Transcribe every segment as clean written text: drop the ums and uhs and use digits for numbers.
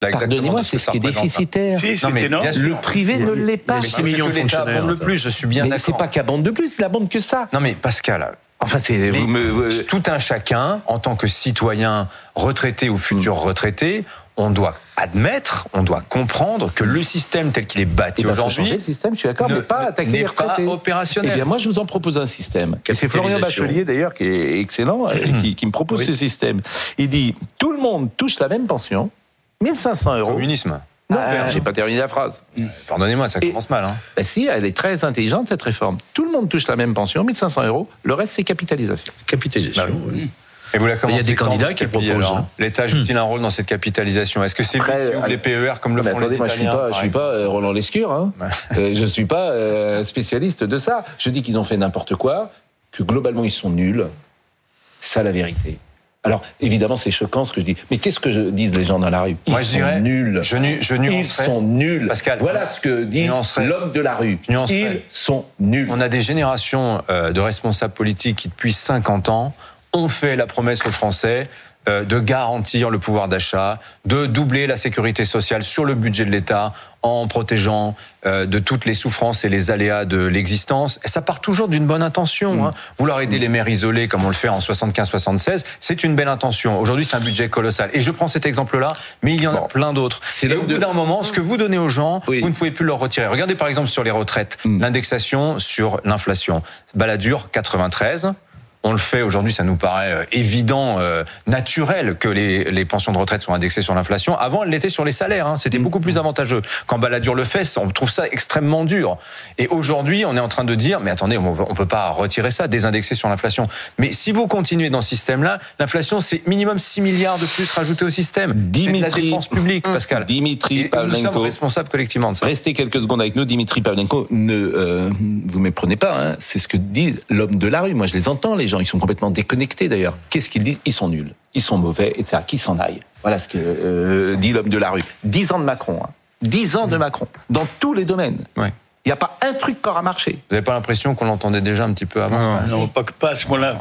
Pardonnez-moi, c'est ce qui est déficitaire. Si, le privé ne l'est pas. Mais 6 millions de l'État fonctionnaires. abonde le plus, je suis bien d'accord. C'est pas qu'abonde de plus, il abonde que ça. Non mais Pascal, enfin, tout un chacun, en tant que citoyen retraité ou futur retraité, on doit admettre, on doit comprendre que le système tel qu'il est bâti aujourd'hui, changer le système, je suis d'accord, mais pas attaquer les retraités. N'est pas opérationnel. Eh bien, moi, je vous en propose un système. Et c'est Florian Bachelier, d'ailleurs, qui est excellent, qui me propose ce système. Il dit, tout le monde touche la même pension, 1 500 €. Communisme. Non, j'ai pas terminé la phrase. Pardonnez-moi, ça commence mal. Ben si, elle est très intelligente, cette réforme. Tout le monde touche la même pension, 1 500 €. Le reste, c'est capitalisation. Capitalisation, oui. Et vous la commencez. Il y a des candidats qui proposent. L'État joue-t-il un rôle dans cette capitalisation ? Est-ce que c'est lui qui ouvre les PER comme le font les Italiens ? Moi, je suis pas Roland Lescure. Hein. Je suis pas spécialiste de ça. Je dis qu'ils ont fait n'importe quoi, que globalement ils sont nuls. C'est ça la vérité. Alors, évidemment, c'est choquant ce que je dis. Mais qu'est-ce que disent les gens dans la rue ? Ils sont nuls. Ils sont nuls. Pascal, voilà ce que dit l'homme de la rue. Ils sont nuls. On a des générations de responsables politiques qui, depuis 50 ans, ont fait la promesse aux Français de garantir le pouvoir d'achat, de doubler la sécurité sociale sur le budget de l'État en protégeant de toutes les souffrances et les aléas de l'existence. Et ça part toujours d'une bonne intention. Vouloir aider les mères isolées comme on le fait en 75-76, c'est une belle intention. Aujourd'hui, c'est un budget colossal. Et je prends cet exemple-là, mais il y en a plein d'autres. Et au bout d'un moment, ce que vous donnez aux gens, vous ne pouvez plus leur retirer. Regardez par exemple sur les retraites, l'indexation sur l'inflation. Balladur, 93. On le fait aujourd'hui, ça nous paraît évident, naturel que les pensions de retraite soient indexées sur l'inflation. Avant, elles l'étaient sur les salaires. C'était beaucoup plus avantageux. Quand Balladur le fait, on trouve ça extrêmement dur. Et aujourd'hui, on est en train de dire, mais attendez, on peut pas retirer ça, désindexer sur l'inflation. Mais si vous continuez dans ce système-là, l'inflation, c'est minimum 6 milliards de plus rajoutés au système. C'est de la dépense publique, Pascal. Dimitri Pavlenko. Nous sommes responsables collectivement de ça. Restez quelques secondes avec nous. Dimitri Pavlenko, ne vous méprenez pas. C'est ce que dit l'homme de la rue. Moi, je les entends, les gens, ils sont complètement déconnectés d'ailleurs. Qu'est-ce qu'ils disent ? Ils sont nuls, ils sont mauvais, etc. Qu'ils s'en aillent. Voilà ce que dit l'homme de la rue. 10 ans de Macron, 10 ans de Macron, dans tous les domaines. Ouais. Il n'y a pas un truc qui aura marché. Vous n'avez pas l'impression qu'on l'entendait déjà un petit peu avant ? Non, pas à ce moment-là.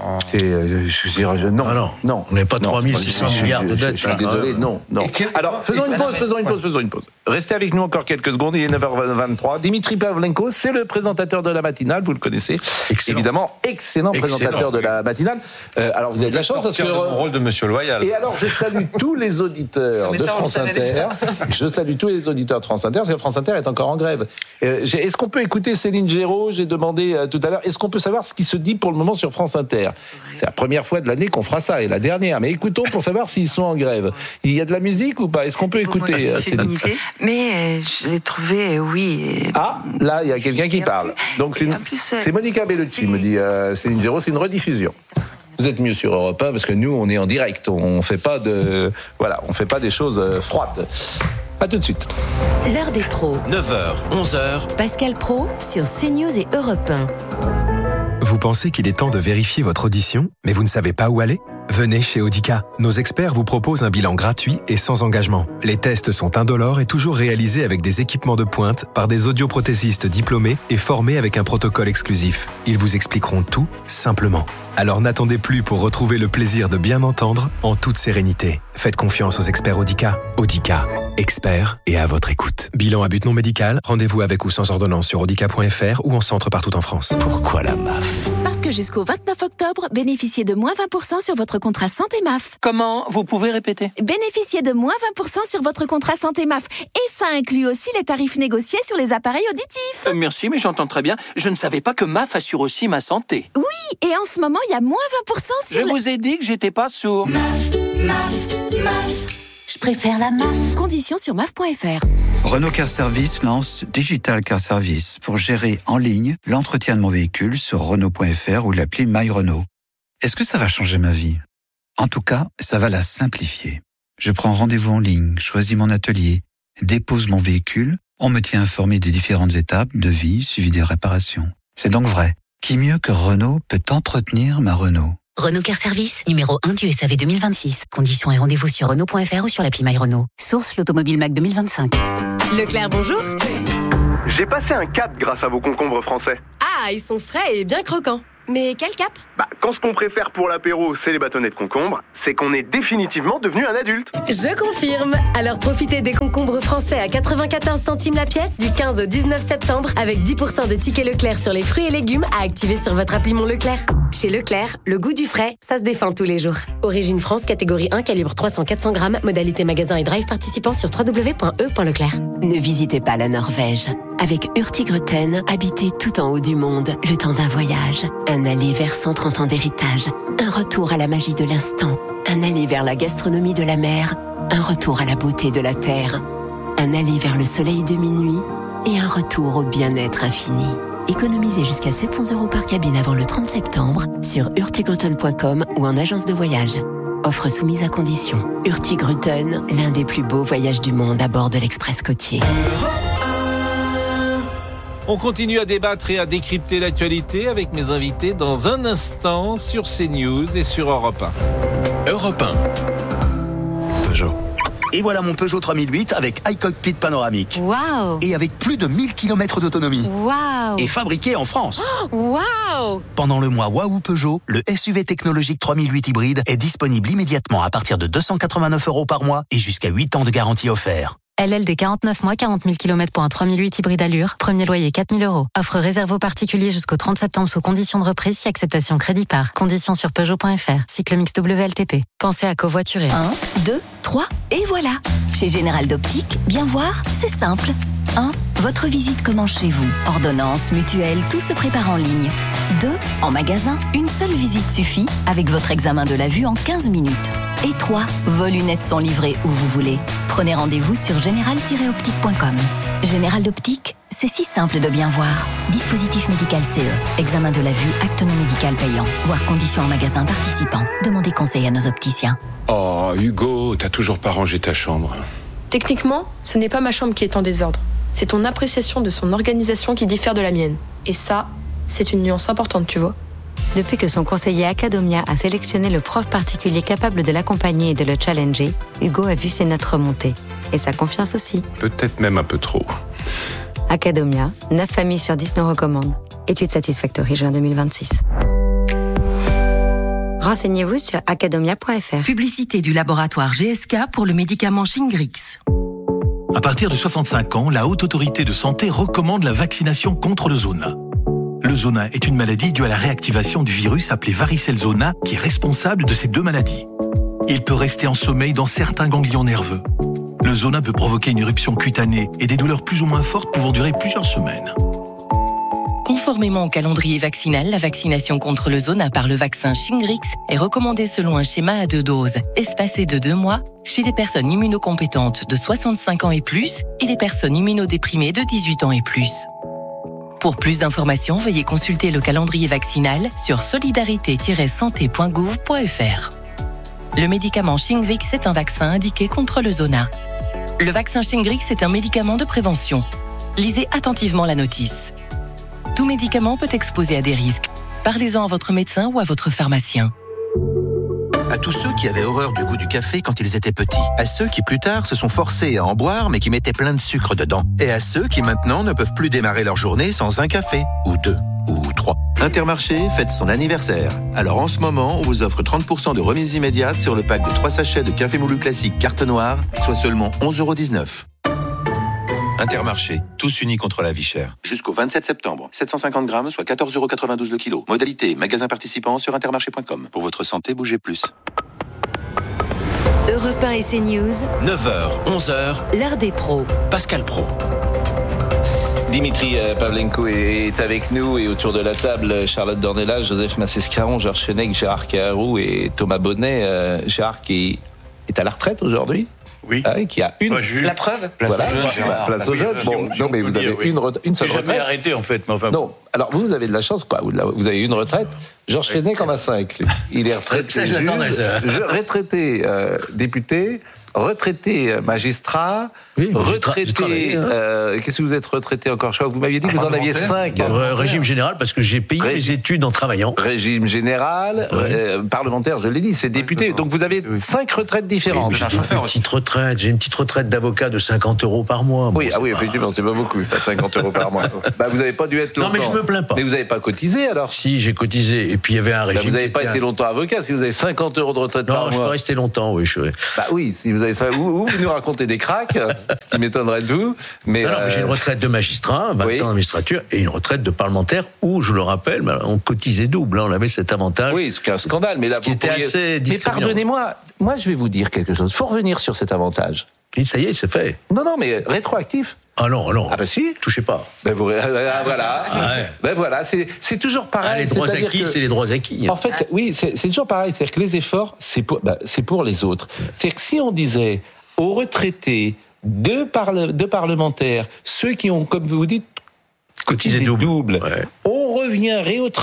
Non. On n'est pas 3 600 milliards de dettes. Je suis désolé, non. Alors, faisons une pause. Restez avec nous encore quelques secondes, il est 9h23. Dimitri Pavlenko, c'est le présentateur de la matinale, vous le connaissez. Évidemment, excellent présentateur de la matinale. Alors, vous avez de la chance parce que... mon rôle de monsieur loyal. Et alors, je salue tous les auditeurs de France Inter. Je salue tous les auditeurs de France Inter, parce que France Inter est encore en grève. Est-ce qu'on peut écouter Céline Géraud ? J'ai demandé tout à l'heure. Est-ce qu'on peut savoir ce qui se dit pour le moment sur France Inter ? C'est la première fois de l'année qu'on fera ça, et la dernière. Mais écoutons pour savoir s'ils sont en grève. Il y a de la musique ou pas ? Est-ce qu'on peut écouter Céline ? Mais je l'ai trouvé, oui. Ah, là, il y a quelqu'un qui parle. Donc c'est Monica Bellucci, me dit Céline Géraud. C'est une rediffusion. Vous êtes mieux sur Europe 1 parce que nous, on est en direct. On fait pas des choses froides. À tout de suite. L'heure des pros. 9h, 11h. Pascal Praud sur CNews et Europe 1. Vous pensez qu'il est temps de vérifier votre audition, mais vous ne savez pas où aller ? Venez chez Audica. Nos experts vous proposent un bilan gratuit et sans engagement. Les tests sont indolores et toujours réalisés avec des équipements de pointe par des audioprothésistes diplômés et formés avec un protocole exclusif. Ils vous expliqueront tout simplement. Alors n'attendez plus pour retrouver le plaisir de bien entendre en toute sérénité. Faites confiance aux experts Audica. Audica, experts et à votre écoute. Bilan à but non médical, rendez-vous avec ou sans ordonnance sur audica.fr ou en centre partout en France. Pourquoi la MAF ? Parce que jusqu'au 29 octobre, bénéficiez de moins 20% sur votre contrat santé MAF. Comment ? Vous pouvez répéter ? Bénéficiez de moins 20% sur votre contrat santé MAF. Et ça inclut aussi les tarifs négociés sur les appareils auditifs. Merci, mais j'entends très bien. Je ne savais pas que MAF assure aussi ma santé. Oui, et en ce moment, il y a moins 20% sur... Je vous ai dit que j'étais pas sourd. MAF. Je préfère la MAF. Conditions sur MAF.fr. Renault Car Service lance Digital Car Service pour gérer en ligne l'entretien de mon véhicule sur Renault.fr ou l'appli My Renault. Est-ce que ça va changer ma vie ? En tout cas, ça va la simplifier. Je prends rendez-vous en ligne, choisis mon atelier, dépose mon véhicule, on me tient informé des différentes étapes, devis, suivi des réparations. C'est donc vrai. Qui mieux que Renault peut entretenir ma Renault ? Renault Car Service, numéro 1 du SAV 2026. Conditions et rendez-vous sur Renault.fr ou sur l'appli My Renault. Source l'Automobile Mac 2025. Leclerc, bonjour. J'ai passé un cap grâce à vos concombres français. Ah, ils sont frais et bien croquants. Mais quel cap ? Quand ce qu'on préfère pour l'apéro, c'est les bâtonnets de concombre, c'est qu'on est définitivement devenu un adulte. Je confirme. Alors profitez des concombres français à 94 centimes la pièce du 15 au 19 septembre avec 10% de tickets Leclerc sur les fruits et légumes à activer sur votre appli Mon Leclerc. Chez Leclerc, le goût du frais, ça se défend tous les jours. Origine France, catégorie 1, calibre 300-400 grammes, modalité magasin et drive participant sur www.e.leclerc. Ne visitez pas la Norvège. Avec Hurtigruten, habitez tout en haut du monde, le temps d'un voyage. Un aller vers 130 ans d'héritage. Un retour à la magie de l'instant. Un aller vers la gastronomie de la mer. Un retour à la beauté de la terre. Un aller vers le soleil de minuit. Et un retour au bien-être infini. Économisez jusqu'à 700 € par cabine avant le 30 septembre sur hurtigruten.com ou en agence de voyage. Offre soumise à condition. Hurtigruten, l'un des plus beaux voyages du monde à bord de l'Express côtier. On continue à débattre et à décrypter l'actualité avec mes invités dans un instant sur CNews et sur Europe 1. Europe 1. Peugeot. Et voilà mon Peugeot 3008 avec iCockpit panoramique. Waouh! Et avec plus de 1000 km d'autonomie. Waouh! Et fabriqué en France. Waouh! Pendant le mois Waouh Peugeot, le SUV technologique 3008 hybride est disponible immédiatement à partir de 289 € par mois et jusqu'à 8 ans de garantie offert. LLD 49 mois, 40 000 km pour un 3008 hybride allure. Premier loyer 4 000 €. Offre réservée aux particuliers jusqu'au 30 septembre sous condition de reprise si acceptation crédit par. Conditions sur Peugeot.fr. Cycle mix WLTP. Pensez à covoiturer. 1, 2, 3, et voilà. Chez Général d'Optique, bien voir, c'est simple. 1. Votre visite commence chez vous. Ordonnance, mutuelle, tout se prépare en ligne. 2. En magasin, une seule visite suffit avec votre examen de la vue en 15 minutes. Et 3. Vos lunettes sont livrées où vous voulez. Prenez rendez-vous sur général-optique.com. Général d'Optique, c'est si simple de bien voir. Dispositif médical CE. Examen de la vue, acte non médical payant. Voir conditions en magasin participant. Demandez conseil à nos opticiens. Oh, Hugo, t'as toujours pas rangé ta chambre. Techniquement, ce n'est pas ma chambre qui est en désordre. C'est ton appréciation de son organisation qui diffère de la mienne. Et ça, c'est une nuance importante, tu vois. Depuis que son conseiller Academia a sélectionné le prof particulier capable de l'accompagner et de le challenger, Hugo a vu ses notes remonter. Et sa confiance aussi. Peut-être même un peu trop. Academia, 9 familles sur 10 nous recommandent. Étude Satisfactory, juin 2026. Renseignez-vous sur academia.fr. Publicité du laboratoire GSK pour le médicament Shingrix. À partir de 65 ans, la Haute Autorité de Santé recommande la vaccination contre le zona. Le zona est une maladie due à la réactivation du virus appelé varicelle zona qui est responsable de ces deux maladies. Il peut rester en sommeil dans certains ganglions nerveux. Le zona peut provoquer une éruption cutanée et des douleurs plus ou moins fortes pouvant durer plusieurs semaines. Conformément au calendrier vaccinal, la vaccination contre le zona par le vaccin Shingrix est recommandée selon un schéma à 2 doses, espacé de 2 mois, chez les personnes immunocompétentes de 65 ans et plus et les personnes immunodéprimées de 18 ans et plus. Pour plus d'informations, veuillez consulter le calendrier vaccinal sur solidarité-santé.gouv.fr. Le médicament Shingrix est un vaccin indiqué contre le zona. Le vaccin Shingrix est un médicament de prévention. Lisez attentivement la notice. Tout médicament peut exposer à des risques. Parlez-en à votre médecin ou à votre pharmacien. À tous ceux qui avaient horreur du goût du café quand ils étaient petits. À ceux qui plus tard se sont forcés à en boire mais qui mettaient plein de sucre dedans. Et à ceux qui maintenant ne peuvent plus démarrer leur journée sans un café, ou 2, ou 3. Intermarché fête son anniversaire. Alors en ce moment, on vous offre 30% de remise immédiate sur le pack de 3 sachets de café moulu classique carte noire, soit seulement 11,19 €. Intermarché, tous unis contre la vie chère. Jusqu'au 27 septembre, 750 grammes, soit 14,92 € le kilo. Modalité, magasin participant sur intermarché.com. Pour votre santé, bougez plus. Europe 1 et CNews. 9h, 11h. L'heure des pros. Pascal Pro. Dimitri Pavlenko est avec nous et autour de la table, Charlotte Dornelas, Joseph Massescaron, Georges Fenech, Gérard Caharou et Thomas Bonnet. Gérard qui est à la retraite aujourd'hui. Oui. Qui a une. La preuve. Place aux jeunes. Bon, non, mais vous avez une seule retraite. J'ai jamais arrêté, en fait. Mais enfin, non. Alors, vous avez de la chance, quoi. Vous avez une retraite. Georges Fenech en a 5. Il est retraité juge, retraité député, retraité magistrat, retraité... qu'est-ce que vous êtes retraité encore? Je crois que vous m'aviez dit que vous en aviez 5. Régime général, parce que j'ai payé mes études en travaillant. Régime général, parlementaire, je l'ai dit, c'est député. Donc vous avez 5 retraites différentes. J'ai une petite retraite d'avocat de 50 € par mois. Oui, effectivement, c'est pas beaucoup, ça, 50 € par mois. Vous n'avez pas dû être longtemps. Non, mais je me plains pas. Mais vous n'avez pas cotisé, alors? Si, j'ai cotisé, et puis il y avait un régime... vous n'avez pas été longtemps avocat, si vous avez 50 € de retraite par mois. Non, je peux rester longtemps, oui. Oui, si vous avez ça, ou vous nous racontez des cracks, qui m'étonnerait de vous. Mais j'ai une retraite de magistrat, 20 ans de magistrature, et une retraite de parlementaire où, je le rappelle, on cotisait double, on avait cet avantage. Oui, ce qui est un scandale, mais là, ce qui était assez discriminant. Mais pardonnez-moi, moi je vais vous dire quelque chose. Il faut revenir sur cet avantage. Et ça y est, c'est fait. Non, mais rétroactif. Ah non. Ah bah si. Touchez pas. Voilà. Voilà, c'est toujours pareil. Les droits acquis, c'est les droits acquis. En fait, oui, c'est toujours pareil. C'est-à-dire que les efforts, c'est pour les autres. C'est-à-dire que si on disait aux retraités, de parlementaires, ceux qui ont, comme vous dites, cotisé double. On revient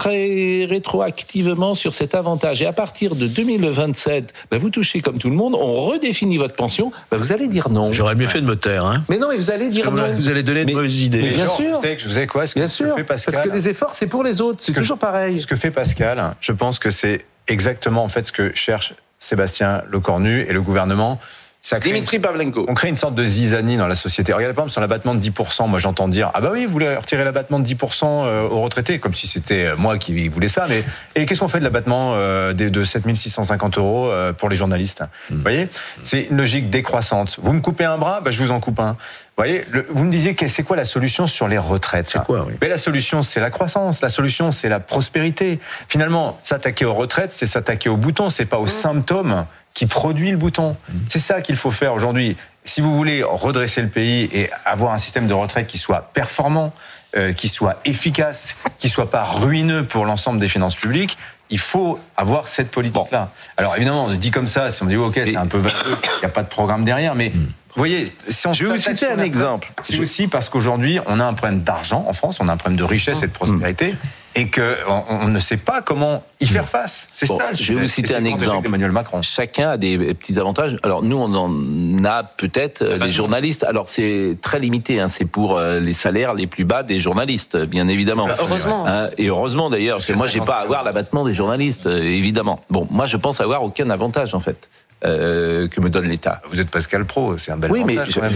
rétroactivement sur cet avantage. Et à partir de 2027, vous touchez comme tout le monde, on redéfinit votre pension, vous allez dire non. J'aurais mieux fait de me taire. Hein. Mais non, mais vous allez dire non. Vous allez donner de mauvaises idées. Mais bien sûr. Vous savez quoi? Bien sûr. Parce que les efforts, c'est pour les autres. C'est toujours pareil. Ce que fait Pascal, je pense que c'est exactement en fait ce que cherche Sébastien Lecornu et le gouvernement. Dimitri Pavlenko. On crée une sorte de zizanie dans la société. Regardez par exemple sur l'abattement de 10%, moi j'entends dire ah bah oui, vous voulez retirer l'abattement de 10% aux retraités, comme si c'était moi qui voulais ça. Mais et qu'est-ce qu'on fait de l'abattement de 7 650 € pour les journalistes? Vous voyez, c'est une logique décroissante. Vous me coupez un bras, je vous en coupe un. Vous voyez, vous me disiez c'est quoi la solution sur les retraites? C'est quoi, oui. Mais la solution, c'est la croissance. La solution, c'est la prospérité. Finalement, s'attaquer aux retraites, c'est s'attaquer au bouton, c'est pas aux symptômes qui produit le bouton. C'est ça qu'il faut faire aujourd'hui. Si vous voulez redresser le pays et avoir un système de retraite qui soit performant, qui soit efficace, qui soit pas ruineux pour l'ensemble des finances publiques, il faut avoir cette politique-là. Alors évidemment, on dit comme ça, si on dit ok, c'est un peu vague, il n'y a pas de programme derrière, mais vous voyez, si on je vais vous citer un exemple. C'est aussi parce qu'aujourd'hui, on a un problème d'argent en France, on a un problème de richesse et de prospérité, et qu'on ne sait pas comment y faire face. C'est ça. Je vais vous citer un exemple. Emmanuel Macron. Chacun a des petits avantages. Alors nous, on en a peut-être les journalistes. Alors c'est très limité. C'est pour les salaires les plus bas des journalistes, bien évidemment. Heureusement. Et heureusement d'ailleurs, parce que moi, j'ai pas à avoir l'abattement des journalistes, évidemment. Bon, moi, je pense avoir aucun avantage en fait. Que me donne l'État. Vous êtes Pascal Pro, c'est un bel avantage quand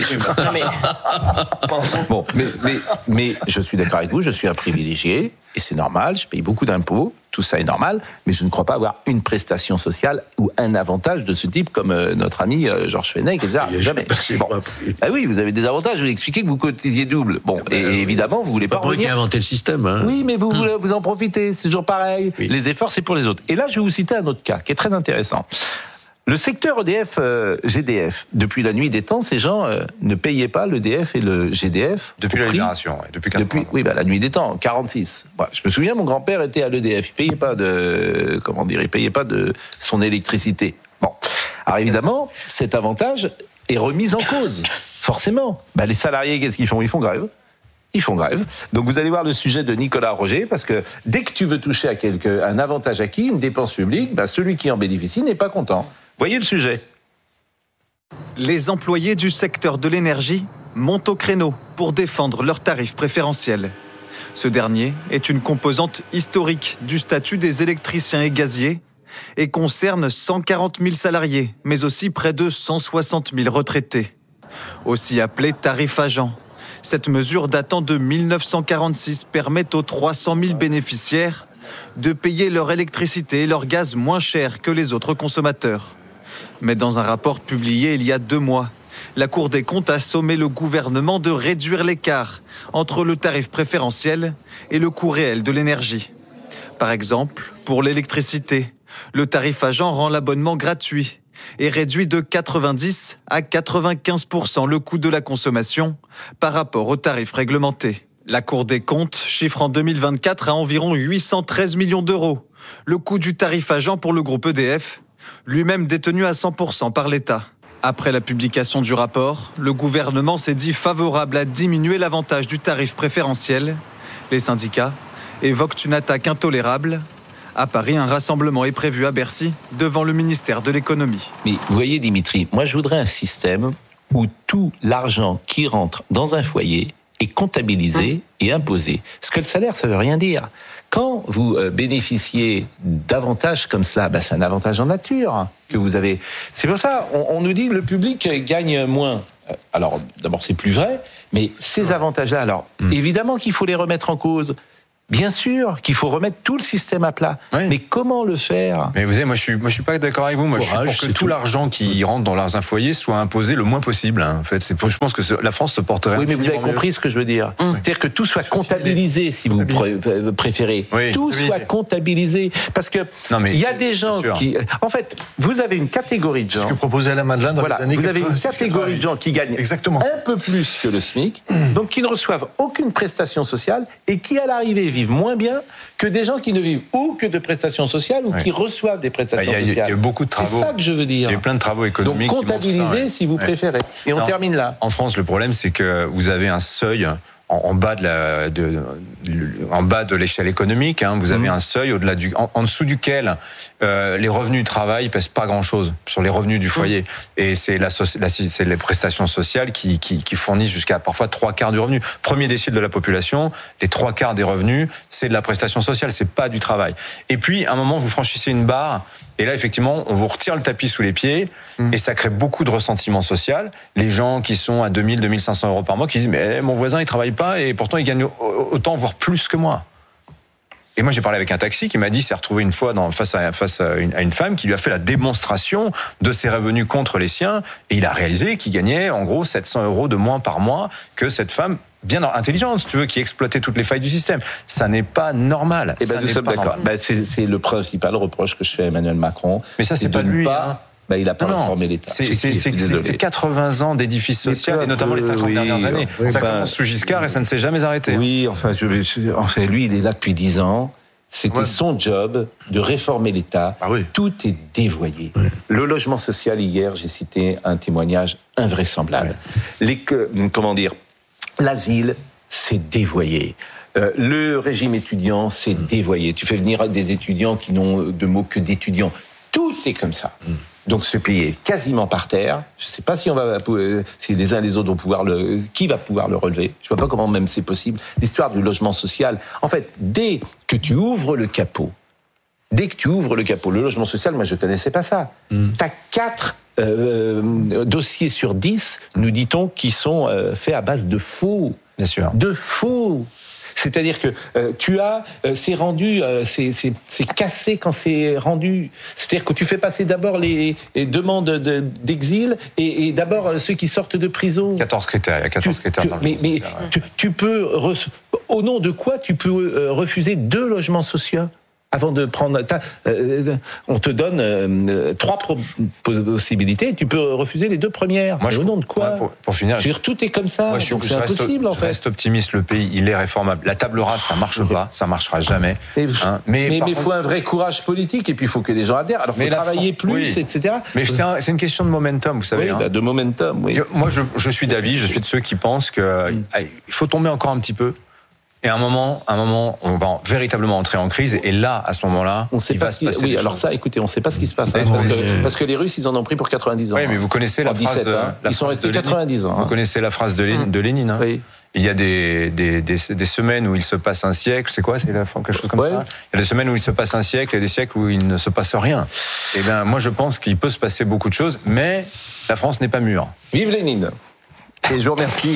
même. Mais je suis d'accord avec vous, je suis un privilégié, et c'est normal, je paye beaucoup d'impôts, tout ça est normal, mais je ne crois pas avoir une prestation sociale ou un avantage de ce type comme notre ami Georges Fenech, etc. Jamais. Oui, vous avez des avantages, je vous ai expliqué que vous cotisiez double. Bon, et évidemment, vous voulez pas revenir. C'est pas moi qui ai inventé le système. Hein. Oui, mais vous en profitez, c'est toujours pareil. Oui. Les efforts, c'est pour les autres. Et là, je vais vous citer un autre cas qui est très intéressant. Le secteur EDF, GDF, depuis la nuit des temps, ces gens ne payaient pas l'EDF et le GDF. Depuis la libération, depuis 40 ans. Oui, la nuit des temps, 46. Je me souviens, mon grand-père était à l'EDF, il payait pas il payait pas de son électricité. Bon, alors évidemment, cet avantage est remis en cause, forcément. Les salariés, qu'est-ce qu'ils font? Ils font grève. Donc vous allez voir le sujet de Nicolas Roger, parce que dès que tu veux toucher à un avantage acquis, une dépense publique, celui qui en bénéficie n'est pas content. Voyez le sujet. Les employés du secteur de l'énergie montent au créneau pour défendre leurs tarifs préférentiels. Ce dernier est une composante historique du statut des électriciens et gaziers et concerne 140 000 salariés, mais aussi près de 160 000 retraités. Aussi appelé tarif agent. Cette mesure datant de 1946 permet aux 300 000 bénéficiaires de payer leur électricité et leur gaz moins cher que les autres consommateurs. Mais dans un rapport publié il y a 2 mois, la Cour des comptes a sommé le gouvernement de réduire l'écart entre le tarif préférentiel et le coût réel de l'énergie. Par exemple, pour l'électricité, le tarif agent rend l'abonnement gratuit et réduit de 90 à 95% le coût de la consommation par rapport au tarif réglementé. La Cour des comptes chiffre en 2024 à environ 813 millions d'euros le coût du tarif agent pour le groupe EDF, lui-même détenu à 100% par l'État. Après la publication du rapport, le gouvernement s'est dit favorable à diminuer l'avantage du tarif préférentiel. Les syndicats évoquent une attaque intolérable À Paris, un rassemblement est prévu à Bercy, devant le ministère de l'économie. Mais vous voyez, Dimitri, moi je voudrais un système où tout l'argent qui rentre dans un foyer est comptabilisé et imposé. Parce que le salaire, ça veut rien dire. Quand vous bénéficiez d'avantages comme cela, c'est un avantage en nature que vous avez. C'est pour ça, on nous dit que le public gagne moins. Alors, d'abord, c'est plus vrai, mais ces avantages-là, alors, évidemment qu'il faut les remettre en cause. Bien sûr qu'il faut remettre tout le système à plat. Oui. Mais comment le faire ? Mais vous savez, moi je suis pas d'accord avec vous. Moi, je suis pour que tout l'argent qui rentre dans un foyer soit imposé le moins possible. En fait, je pense que la France se porterait. Oui, mais vous avez compris ce que je veux dire. C'est-à-dire que tout soit comptabilisé, si vous préférez. Oui. Tout soit comptabilisé, parce que il y a des gens qui, en fait, vous avez une catégorie de gens. C'est ce que proposait Alain Madelin dans les années 80. Vous avez une catégorie de gens qui gagnent un peu plus que le SMIC, donc qui ne reçoivent aucune prestation sociale et qui, à l'arrivée, vivent moins bien que des gens qui ne vivent ou que de prestations sociales ou qui reçoivent des prestations sociales. Il y a beaucoup de travaux. C'est ça que je veux dire. Il y a eu plein de travaux économiques. Donc comptabiliser si vous préférez. Et on termine là. En France, le problème, c'est que vous avez un seuil en bas de l'échelle économique. Vous avez un seuil au-delà en dessous duquel les revenus du travail pèsent pas grand-chose sur les revenus du foyer. Et c'est les prestations sociales qui fournissent jusqu'à parfois 3/4 du revenu. Premier décile de la population, les 3/4 des revenus, c'est de la prestation sociale, c'est pas du travail. Et puis, à un moment, vous franchissez une barre, et là, effectivement, on vous retire le tapis sous les pieds, et ça crée beaucoup de ressentiment social. Les gens qui sont à 2000, 2500 euros par mois, qui disent, mais mon voisin, il travaille pas, et pourtant, il gagne autant, voire plus que moi. Et moi, j'ai parlé avec un taxi qui m'a dit, s'est retrouvé une fois face à une femme qui lui a fait la démonstration de ses revenus contre les siens, et il a réalisé qu'il gagnait, en gros, 700 euros de moins par mois que cette femme bien intelligente, si tu veux, qui exploitait toutes les failles du système. Ça n'est pas normal. Et nous sommes d'accord. C'est le principal reproche que je fais à Emmanuel Macron. Mais ça, c'est pas lui. Il n'a pas réformé l'État. C'est 80 ans d'édifice social, et notamment les 50 dernières années. Ça commence sous Giscard et ça ne s'est jamais arrêté. Oui, lui, il est là depuis 10 ans. C'était son job de réformer l'État. Tout est dévoyé. Le logement social, hier, j'ai cité un témoignage invraisemblable. L'asile, c'est dévoyé. Le régime étudiant, c'est dévoyé. Tu fais venir des étudiants qui n'ont de mots que d'étudiants. Tout est comme ça. Donc ce pays est quasiment par terre. Je ne sais pas si les uns les autres vont pouvoir qui va pouvoir le relever. Je ne vois pas comment même c'est possible. L'histoire du logement social. En fait, dès que tu ouvres le capot, le logement social, moi je ne connaissais pas ça. Tu as 4 dossiers sur 10, nous dit-on, qui sont faits à base de faux. Bien sûr. De faux. C'est-à-dire que c'est rendu, c'est cassé quand c'est rendu. C'est-à-dire que tu fais passer d'abord les demandes d'exil et d'abord ceux qui sortent de prison. 14 critères, il y a 14 critères dans le mais tu peux, au nom de quoi tu peux refuser 2 logements sociaux avant de prendre, on te donne 3 possibilités, tu peux refuser les 2 premières. Moi, au nom de quoi ? Pour finir, tout est comme ça. Moi, c'est impossible en fait. Je reste optimiste, le pays, il est réformable. La table rase, ça marche pas, ça marchera jamais. Mais il faut un vrai courage politique et puis il faut que les gens adhèrent. Alors il faut travailler plus, etc. Mais c'est une question de momentum, vous savez. Oui, de momentum. Oui. Moi, je suis d'avis, je suis de ceux qui pensent qu'il faut tomber encore un petit peu. Et à un moment, on va véritablement entrer en crise. Et là, à ce moment-là, on sait pas ce qui se passe. Oui, alors ça, écoutez, on ne sait pas ce qui se passe. Parce que les Russes, ils en ont pris pour 90 ans. Oui, mais vous connaissez la phrase. Ils sont restés 90 ans. Vous connaissez la phrase de Lénine. Oui. Il y a des semaines où il se passe un siècle. C'est quoi ? C'est quelque chose comme ça. Il y a des semaines où il se passe un siècle et des siècles où il ne se passe rien. Et bien, moi, je pense qu'il peut se passer beaucoup de choses, mais la France n'est pas mûre. Vive Lénine! Et je vous remercie.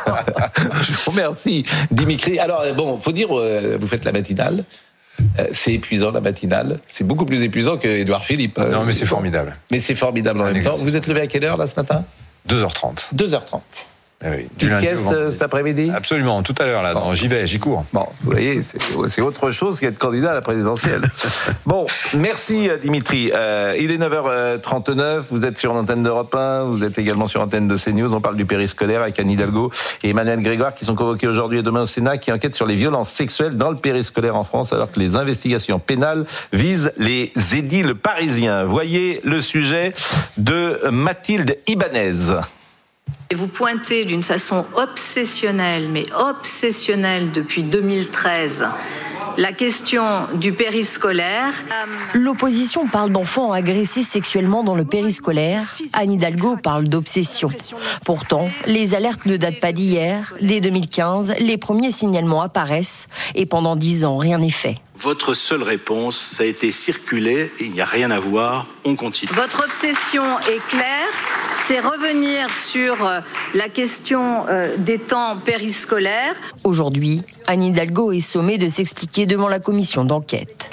Dimitri. Alors, faut dire, vous faites la matinale. C'est épuisant, la matinale. C'est beaucoup plus épuisant que Édouard Philippe. Non, mais c'est formidable. Mais c'est formidable en même temps. Vous êtes levé à quelle heure, là, ce matin ? 2h30. 2h30. Oui, Petite sieste cet après-midi ? Absolument, tout à l'heure, là. Bon. J'y cours. Bon, vous voyez, c'est autre chose qu'être candidat à la présidentielle. Bon, merci Dimitri. Il est 9h39, vous êtes sur l'antenne d'Europe 1, vous êtes également sur l'antenne de CNews. On parle du périscolaire avec Anne Hidalgo et Emmanuel Grégoire qui sont convoqués aujourd'hui et demain au Sénat, qui enquêtent sur les violences sexuelles dans le périscolaire en France, alors que les investigations pénales visent les édiles parisiens. Voyez le sujet de Mathilde Ibanez. Et vous pointez d'une façon obsessionnelle, mais obsessionnelle depuis 2013, la question du périscolaire. L'opposition parle d'enfants agressés sexuellement dans le périscolaire. Anne Hidalgo parle d'obsession. Pourtant, les alertes ne datent pas d'hier. Dès 2015, les premiers signalements apparaissent. Et pendant 10 ans, rien n'est fait. Votre seule réponse, ça a été circulé, il n'y a rien à voir, on continue. Votre obsession est claire, c'est revenir sur la question des temps périscolaires. Aujourd'hui, Anne Hidalgo est sommée de s'expliquer devant la commission d'enquête.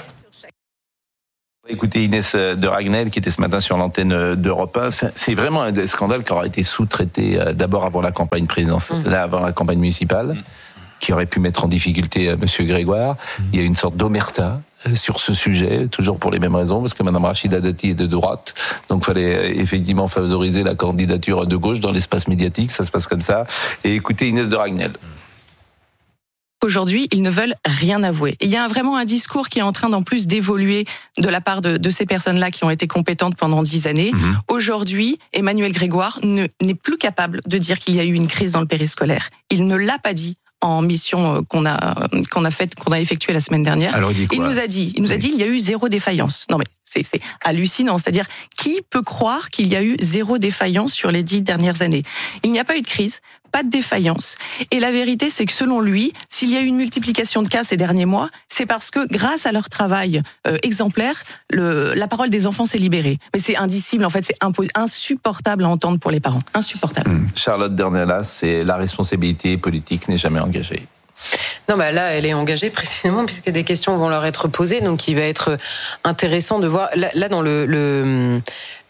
Écoutez Inès de Ragnel qui était ce matin sur l'antenne d'Europe 1. C'est vraiment un scandale qui aura été sous-traité d'abord avant la campagne présidentielle, avant la campagne municipale, qui aurait pu mettre en difficulté Monsieur Grégoire. Il y a une sorte d'omerta sur ce sujet, toujours pour les mêmes raisons, parce que Mme Rachida Dati est de droite, donc il fallait effectivement favoriser la candidature de gauche dans l'espace médiatique, ça se passe comme ça. Et écoutez Inès de Ragnel. Aujourd'hui, ils ne veulent rien avouer. Et il y a vraiment un discours qui est en train d'en plus d'évoluer de la part de ces personnes-là qui ont été compétentes pendant 10 années. Aujourd'hui, Emmanuel Grégoire n'est plus capable de dire qu'il y a eu une crise dans le périscolaire. Il ne l'a pas dit en mission qu'on a effectuée la semaine dernière. Alors, il nous a dit il y a eu 0 défaillance. Non mais c'est hallucinant, c'est-à-dire qui peut croire qu'il y a eu 0 défaillance sur les 10 dernières années? Il n'y a pas eu de crise, pas de défaillance. Et la vérité, c'est que selon lui, s'il y a eu une multiplication de cas ces derniers mois, c'est parce que grâce à leur travail exemplaire, la parole des enfants s'est libérée. Mais c'est indicible, en fait, c'est insupportable à entendre pour les parents. Insupportable. Charlotte Dornelas, c'est la responsabilité politique n'est jamais engagée. Non, bah là, elle est engagée précisément puisque des questions vont leur être posées, donc il va être intéressant de voir. Là dans le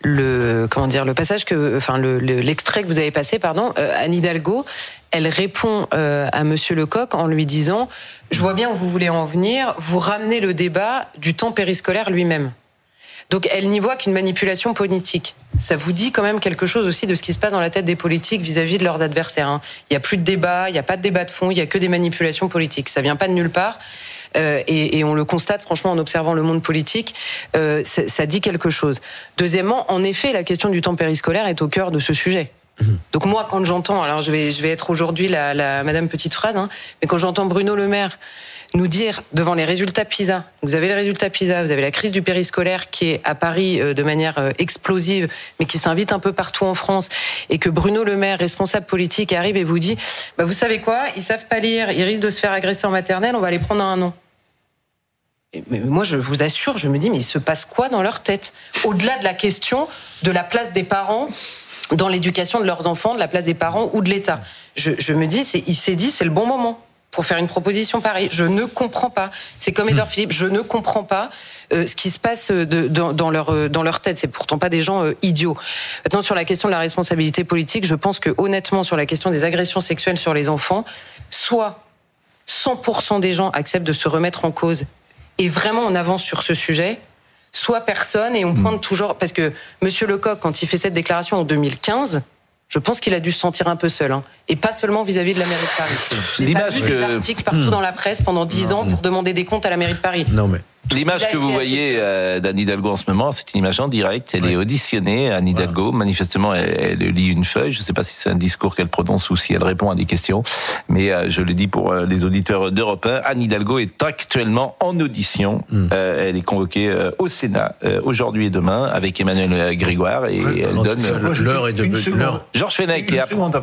passage l'extrait que vous avez passé, Anne Hidalgo, elle répond à Monsieur Lecoq en lui disant: je vois bien où vous voulez en venir, vous ramenez le débat du temps périscolaire lui-même. Donc elle n'y voit qu'une manipulation politique. Ça vous dit quand même quelque chose aussi de ce qui se passe dans la tête des politiques vis-à-vis de leurs adversaires. Il n'y a plus de débat, il n'y a pas de débat de fond, il n'y a que des manipulations politiques. Ça vient pas de nulle part. Et on le constate franchement en observant le monde politique, ça dit quelque chose. Deuxièmement, en effet, la question du temps périscolaire est au cœur de ce sujet. Donc moi, quand j'entends, alors je vais être aujourd'hui la Madame Petite Phrase, mais quand j'entends Bruno Le Maire nous dire devant les résultats PISA, vous avez les résultats PISA, vous avez la crise du périscolaire qui est à Paris de manière explosive, mais qui s'invite un peu partout en France, et que Bruno Le Maire, responsable politique, arrive et vous dit vous savez quoi, ils savent pas lire, ils risquent de se faire agresser en maternelle, on va les prendre à un an. Mais moi, je vous assure, je me dis, mais il se passe quoi dans leur tête? Au-delà de la question de la place des parents dans l'éducation de leurs enfants, de la place des parents ou de l'État. Je me dis, il s'est dit, c'est le bon moment pour faire une proposition pareille. Je ne comprends pas. C'est comme Édouard Philippe, je ne comprends pas ce qui se passe dans leur tête. C'est pourtant pas des gens idiots. Maintenant, sur la question de la responsabilité politique, je pense que honnêtement, sur la question des agressions sexuelles sur les enfants, soit 100% des gens acceptent de se remettre en cause et vraiment on avance sur ce sujet, soit personne, et on pointe toujours... Parce que Monsieur Lecoq, quand il fait cette déclaration en 2015... Je pense qu'il a dû se sentir un peu seul, et pas seulement vis-à-vis de la mairie de Paris. J'ai pas vu des articles partout dans la presse pendant 10 ans pour demander des comptes à la mairie de Paris. Non mais l'image que vous voyez d'Anne Hidalgo en ce moment, c'est une image en direct. Elle est auditionnée, Anne Hidalgo. Manifestement, elle lit une feuille. Je ne sais pas si c'est un discours qu'elle prononce ou si elle répond à des questions. Mais je le dis pour les auditeurs d'Europe 1, Anne Hidalgo est actuellement en audition. Elle est convoquée au Sénat aujourd'hui et demain avec Emmanuel Grégoire. Et elle donne... L'heure est de l'heure. Georges Fenech. Une seconde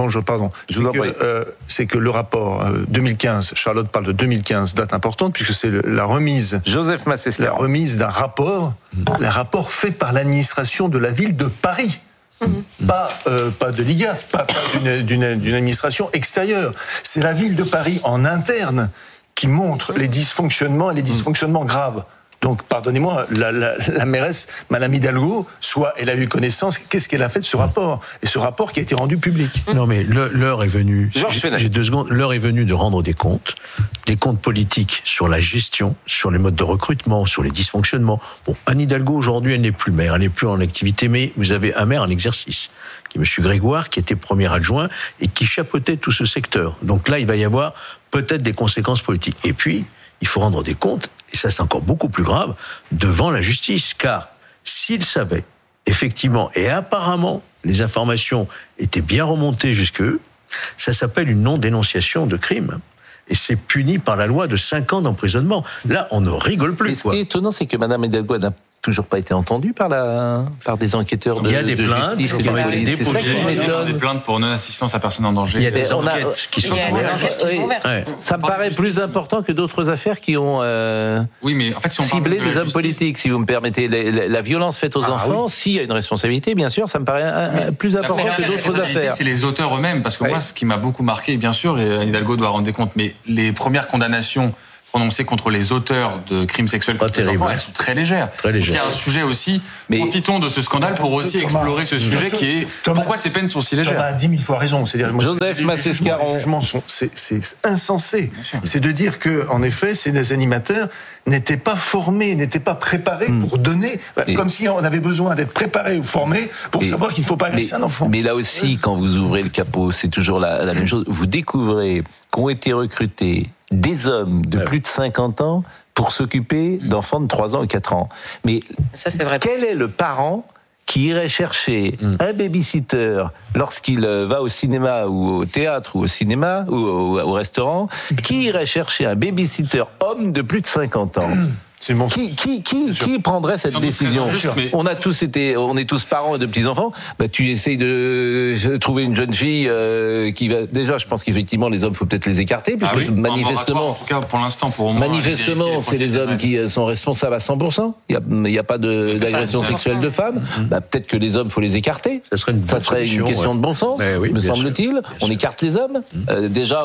c'est que le rapport 2015, Charlotte parle de 2015, date importante, puisque c'est la remise... Joseph Massescaron. La remise d'un rapport, un rapport fait par l'administration de la ville de Paris. Pas de l'IGAS, pas d'une administration extérieure. C'est la ville de Paris en interne qui montre les dysfonctionnements et les dysfonctionnements graves. Donc, pardonnez-moi, la mairesse, Madame Hidalgo, soit elle a eu connaissance, qu'est-ce qu'elle a fait de ce rapport? Et ce rapport qui a été rendu public. Non, mais l'heure est venue. J'ai 2 secondes. L'heure est venue de rendre des comptes politiques sur la gestion, sur les modes de recrutement, sur les dysfonctionnements. Bon, Anne Hidalgo, aujourd'hui, elle n'est plus maire, elle n'est plus en activité, mais vous avez un maire en exercice, qui est M. Grégoire, qui était premier adjoint et qui chapeautait tout ce secteur. Donc là, il va y avoir peut-être des conséquences politiques. Et puis, il faut rendre des comptes, et ça c'est encore beaucoup plus grave, devant la justice. Car s'ils savaient, effectivement, et apparemment, les informations étaient bien remontées jusque eux, ça s'appelle une non-dénonciation de crime. et c'est puni par la loi de 5 ans d'emprisonnement. Là, on ne rigole plus. Et ce qui est étonnant, c'est que Mme Hidalgo n'a toujours pas été entendue par des enquêteurs de justice. Il y a des plaintes qui ont été déposées. Il y a des plaintes pour non-assistance à personne en danger. Il y a des enquêtes qui sont ouvertes. Ça me paraît plus important que d'autres affaires qui ont ciblé des hommes politiques, si vous me permettez. La violence faite aux enfants, s'il y a une responsabilité, bien sûr, ça me paraît plus important que d'autres affaires. C'est les auteurs eux-mêmes, parce que moi, ce qui m'a beaucoup marqué, bien sûr, et Anne Hidalgo doit rendre des comptes, mais les premières condamnations prononcées contre les auteurs de crimes sexuels contre les enfants, elles sont très légères. Donc, il y a un sujet aussi, profitons de ce explorer ce sujet qui est pourquoi ces peines sont si légères. Thomas a 10 000 fois raison. Joseph Massescaron. C'est insensé. C'est de dire que, en effet, ces animateurs n'étaient pas formés, n'étaient pas préparés pour donner, comme si on avait besoin d'être préparé ou formé pour savoir qu'il ne faut pas agresser un enfant. Mais là aussi, quand vous ouvrez le capot, c'est toujours la même chose. Vous découvrez qu'ont été recrutés des hommes de plus de 50 ans pour s'occuper d'enfants de 3 ans ou 4 ans. Mais ça, c'est vrai. Quel est le parent qui irait chercher un babysitter lorsqu'il va au cinéma ou au théâtre ou au cinéma ou au restaurant, qui irait chercher un babysitter homme de plus de 50 ans? Qui prendrait cette décision? On est tous parents de petits enfants. Tu essayes de trouver une jeune fille qui va. Déjà, je pense qu'effectivement, les hommes, faut peut-être les écarter, puisque manifestement, en tout cas, pour l'instant, manifestement, c'est les hommes qui sont responsables à 100%. Il n'y a pas d'agression sexuelle de femmes. Peut-être que les hommes, faut les écarter. Ça serait une question de bon sens, me semble-t-il. On écarte les hommes. Déjà,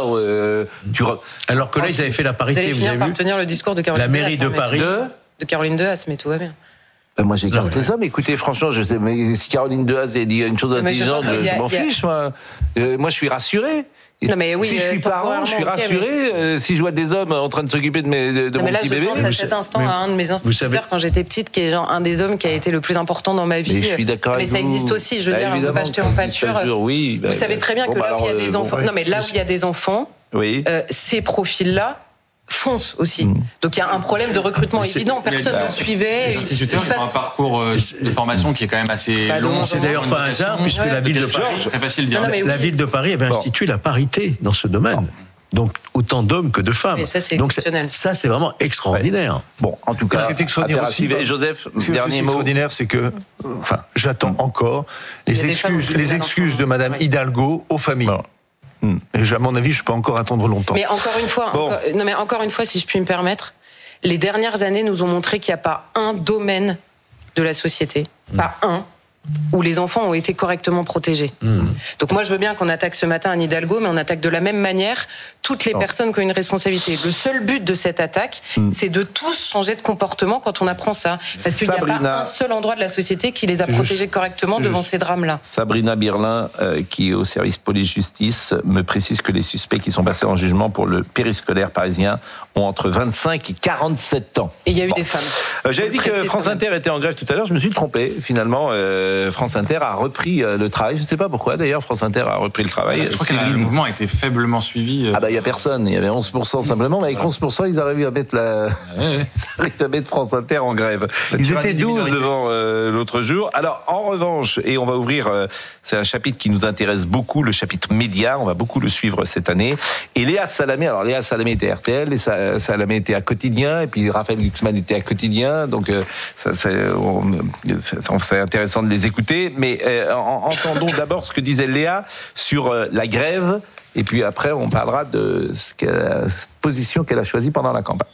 alors que là, ils avaient fait la parité. Vous allez finir par tenir le discours de Caroline la mairie de Paris. De Caroline Dehaze, mais tout va bien. Moi, j'écarte les hommes. Écoutez, franchement, je sais, mais si Caroline Dehaze dit une chose intelligente, je m'en fiche, moi. Moi, je suis rassuré. Non, mais oui, si je suis parent, je suis rassuré. Si je vois des hommes en train de s'occuper de mon petit bébé. Je pense à cet instant à un de mes instituteurs quand j'étais petite, qui est un des hommes qui a été le plus important dans ma vie. Mais je suis d'accord avec vous. Mais ça existe aussi. Je veux dire, on ne peut pas jeter en pâture. Vous savez très bien que là où il y a des enfants. Non, mais là où il y a des enfants, ces profils-là foncent aussi. Donc il y a un problème de recrutement évident, personne ne suivait. Les instituteurs ont un parcours de formation qui est quand même assez long. C'est d'ailleurs pas un hasard, puisque la ville de Paris, c'est facile de dire. La ville de Paris avait institué la parité dans ce domaine. Donc autant d'hommes que de femmes. Et ça, c'est exceptionnel. Ça, c'est vraiment extraordinaire. Bon, en tout cas, Joseph, dernier mot. Extraordinaire, c'est que, j'attends encore les excuses de Madame Hidalgo aux familles. Et à mon avis, je peux encore attendre longtemps. Mais encore une fois, si je puis me permettre, les dernières années nous ont montré qu'il n'y a pas un domaine de la société, pas un, où les enfants ont été correctement protégés. Donc moi, je veux bien qu'on attaque ce matin Anne Hidalgo, mais on attaque de la même manière toutes les personnes qui ont une responsabilité. Le seul but de cette attaque, c'est de tous changer de comportement quand on apprend ça. Parce qu'il n'y a pas un seul endroit de la société qui les a protégés correctement devant ces drames-là. Sabrina Birlin, qui est au service police-justice, me précise que les suspects qui sont passés en jugement pour le périscolaire parisien ont entre 25 et 47 ans. Et il y a eu des femmes. J'avais dit que France Inter était en grève tout à l'heure, je me suis trompé. Finalement, France Inter a repris le travail. Je ne sais pas pourquoi, d'ailleurs, France Inter a repris le travail. Je crois que le mouvement a été faiblement suivi. Il n'y a personne. Il y avait 11% simplement, mais avec 11%, ils arrivaient à mettre France Inter en grève. Ils étaient 12 devant l'autre jour. Alors, en revanche, et on va ouvrir, c'est un chapitre qui nous intéresse beaucoup, le chapitre média, on va beaucoup le suivre cette année. Et Léa Salamé était à RTL, Léa Salamé était à Quotidien, et puis Raphaël Glucksmann était à Quotidien, donc c'est intéressant de les écouter, mais entendons d'abord ce que disait Léa sur la grève, et puis après on parlera de la position qu'elle a choisie pendant la campagne.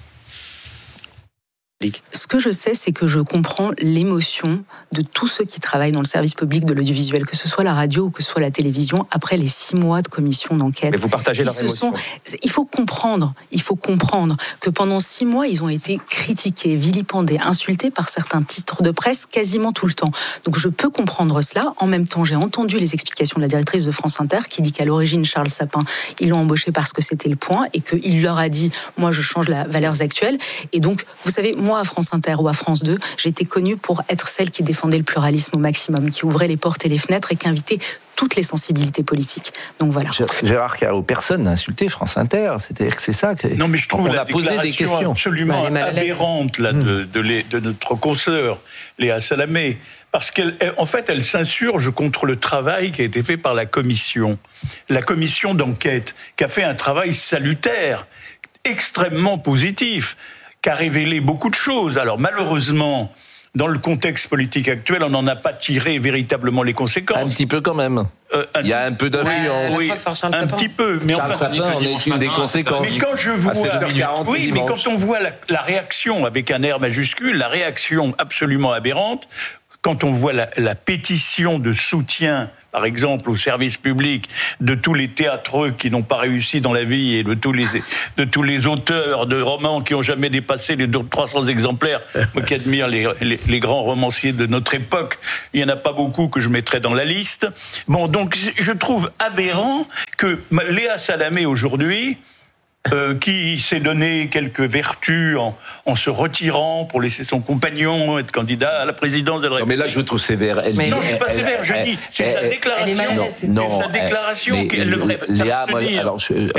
Ce que je sais, c'est que je comprends l'émotion de tous ceux qui travaillent dans le service public de l'audiovisuel, que ce soit la radio ou que ce soit la télévision, après les 6 mois de commission d'enquête. Mais vous partagez leur émotion. Il faut comprendre que pendant 6 mois, ils ont été critiqués, vilipendés, insultés par certains titres de presse quasiment tout le temps. Donc je peux comprendre cela. En même temps, j'ai entendu les explications de la directrice de France Inter qui dit qu'à l'origine, Charles Sapin, ils l'ont embauché parce que c'était le point et qu'il leur a dit « moi, je change la valeurs actuelles ». Et donc, vous savez, moi, à France Inter ou à France 2, j'ai été connue pour être celle qui défendait le pluralisme au maximum, qui ouvrait les portes et les fenêtres et qui invitait toutes les sensibilités politiques. Donc voilà. Gérard Carreau, personne n'a insulté France Inter. C'est-à-dire que c'est ça que. Non, mais je trouve la posé des questions absolument aberrante là, de notre consoeur Léa Salamé, parce qu'en fait, elle s'insurge contre le travail qui a été fait par la commission d'enquête, qui a fait un travail salutaire, extrêmement positif, qui a révélé beaucoup de choses. Alors malheureusement, dans le contexte politique actuel, on n'en a pas tiré véritablement les conséquences. Un petit peu quand même. Il y a un peu d'influence. Oui, un petit peu. Mais Charles Sapin en est une des conséquences. Mais quand je vois, mais quand on voit la réaction avec un R majuscule, la réaction absolument aberrante, quand on voit la pétition de soutien, par exemple, au service public de tous les théâtreux qui n'ont pas réussi dans la vie et de tous les auteurs de romans qui n'ont jamais dépassé les 300 exemplaires, moi qui admire les grands romanciers de notre époque, il n'y en a pas beaucoup que je mettrais dans la liste. Bon, donc je trouve aberrant que Léa Salamé aujourd'hui, qui s'est donné quelques vertus en se retirant pour laisser son compagnon être candidat à la présidence de la République. Non, mais là, je me trouve sévère. Non, je ne suis pas sévère, je dis, c'est sa déclaration. C'est sa déclaration qu'elle devrait s'abstenir.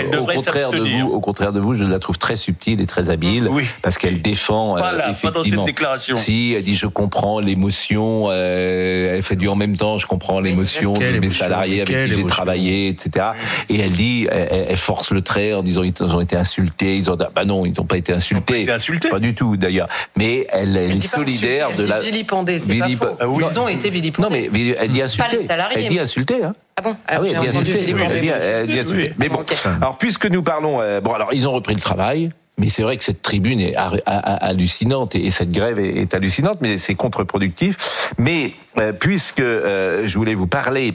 Au contraire de vous, je la trouve très subtile et très habile, parce qu'elle défend effectivement. Pas dans cette déclaration. Si, elle dit, je comprends l'émotion, elle fait du en même temps, je comprends l'émotion de mes salariés avec qui j'ai travaillé, etc. Et elle dit, elle force le trait en disant, ils ont été insultés, ils n'ont pas été insultés. Pas du tout d'ailleurs. Mais elle est solidaire de la. Vilipendés, c'est pas faux. Ils ont été vilipendés. Non mais elle dit insulté. Pas les salariés. Elle dit insulté. Hein. Ah bon? Oui, elle dit insulté. Mais bon. Alors puisque nous parlons, alors ils ont repris le travail. Mais c'est vrai que cette tribune est hallucinante et cette grève est hallucinante, mais c'est contre-productif. Mais puisque je voulais vous parler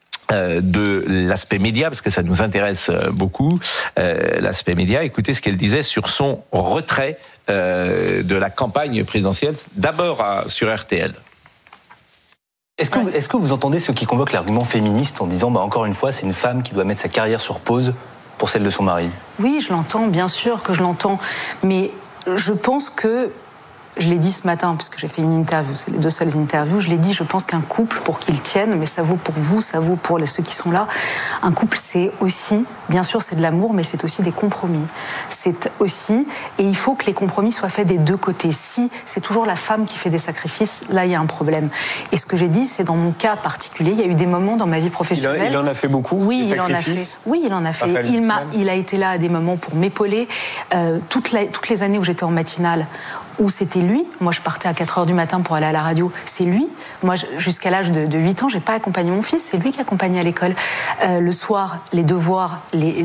de l'aspect média, parce que ça nous intéresse beaucoup, l'aspect média. Écoutez ce qu'elle disait sur son retrait de la campagne présidentielle, d'abord sur RTL. Est-ce que vous entendez ceux qui convoquent l'argument féministe en disant, encore une fois, c'est une femme qui doit mettre sa carrière sur pause pour celle de son mari? Oui, je l'entends, bien sûr que je l'entends. Mais je pense que, je l'ai dit ce matin, puisque j'ai fait une interview, c'est les 2 seules interviews, je l'ai dit, je pense qu'un couple, pour qu'il tienne, mais ça vaut pour vous, ça vaut pour ceux qui sont là, un couple, c'est aussi, bien sûr, c'est de l'amour, mais c'est aussi des compromis. C'est aussi, et il faut que les compromis soient faits des 2 côtés. Si c'est toujours la femme qui fait des sacrifices, là, il y a un problème. Et ce que j'ai dit, c'est dans mon cas particulier, il y a eu des moments dans ma vie professionnelle... Il en a fait beaucoup? Oui, il en a fait. Oui, il en a fait. Il a été là à des moments pour m'épauler. Toutes les années où j'étais en matinale, où c'était lui, moi je partais à 4h du matin pour aller à la radio, c'est lui. Moi, jusqu'à l'âge de 8 ans, j'ai pas accompagné mon fils, c'est lui qui accompagnait à l'école. Le soir, les devoirs,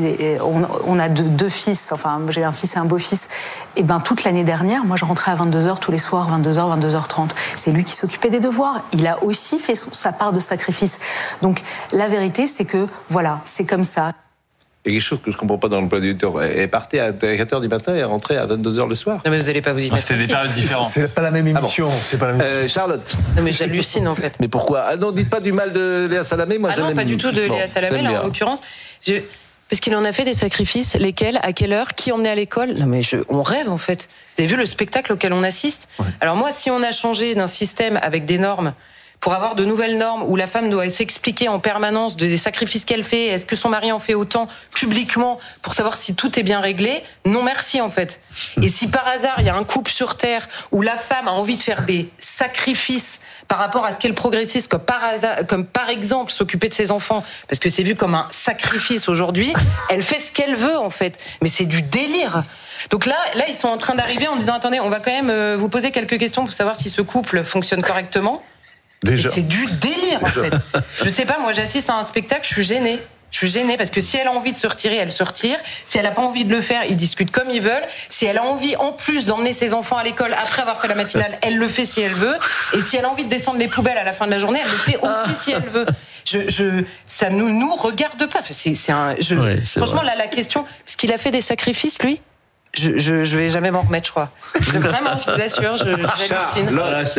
on a 2 fils, enfin j'ai un fils et un beau-fils, et toute l'année dernière, moi je rentrais à 22h tous les soirs, 22h, 22h30. C'est lui qui s'occupait des devoirs. Il a aussi fait sa part de sacrifice. Donc la vérité, c'est que, voilà, c'est comme ça. Il y a quelque chose que je ne comprends pas dans l'emploi du temps. Elle partait à 4h du matin et rentrait à 22h le soir. Non mais vous n'allez pas vous y mettre. C'était des périodes différentes. C'est pas la même émission. C'est pas la même Charlotte. Non mais j'hallucine en fait. Mais pourquoi? Ah non, dites pas du mal de Léa Salamé. Moi, non, pas du tout de Léa Salamé, là, en l'occurrence. Parce qu'il en a fait des sacrifices, lesquels, à quelle heure, qui emmenait à l'école? Non mais on rêve en fait. Vous avez vu le spectacle auquel on assiste? Alors moi, si on a changé d'un système avec des normes, pour avoir de nouvelles normes où la femme doit s'expliquer en permanence des sacrifices qu'elle fait, est-ce que son mari en fait autant publiquement pour savoir si tout est bien réglé? Non merci en fait. Et si par hasard il y a un couple sur Terre où la femme a envie de faire des sacrifices par rapport à ce qu'elle progressiste, comme par exemple s'occuper de ses enfants, parce que c'est vu comme un sacrifice aujourd'hui, elle fait ce qu'elle veut en fait. Mais c'est du délire. Donc là, ils sont en train d'arriver en disant attendez, on va quand même vous poser quelques questions pour savoir si ce couple fonctionne correctement. Déjà. C'est du délire en fait. Je sais pas, moi j'assiste à un spectacle, je suis gênée. Je suis gênée parce que si elle a envie de se retirer, elle se retire. Si elle a pas envie de le faire, ils discutent comme ils veulent. Si elle a envie en plus d'emmener ses enfants à l'école après avoir fait la matinale, elle le fait si elle veut. Et si elle a envie de descendre les poubelles à la fin de la journée, elle le fait aussi si elle veut. Ça nous regarde pas. Franchement là la question, parce qu'il a fait des sacrifices lui. Je vais jamais m'en remettre, je crois. Vraiment, je vous assure, j'hallucine.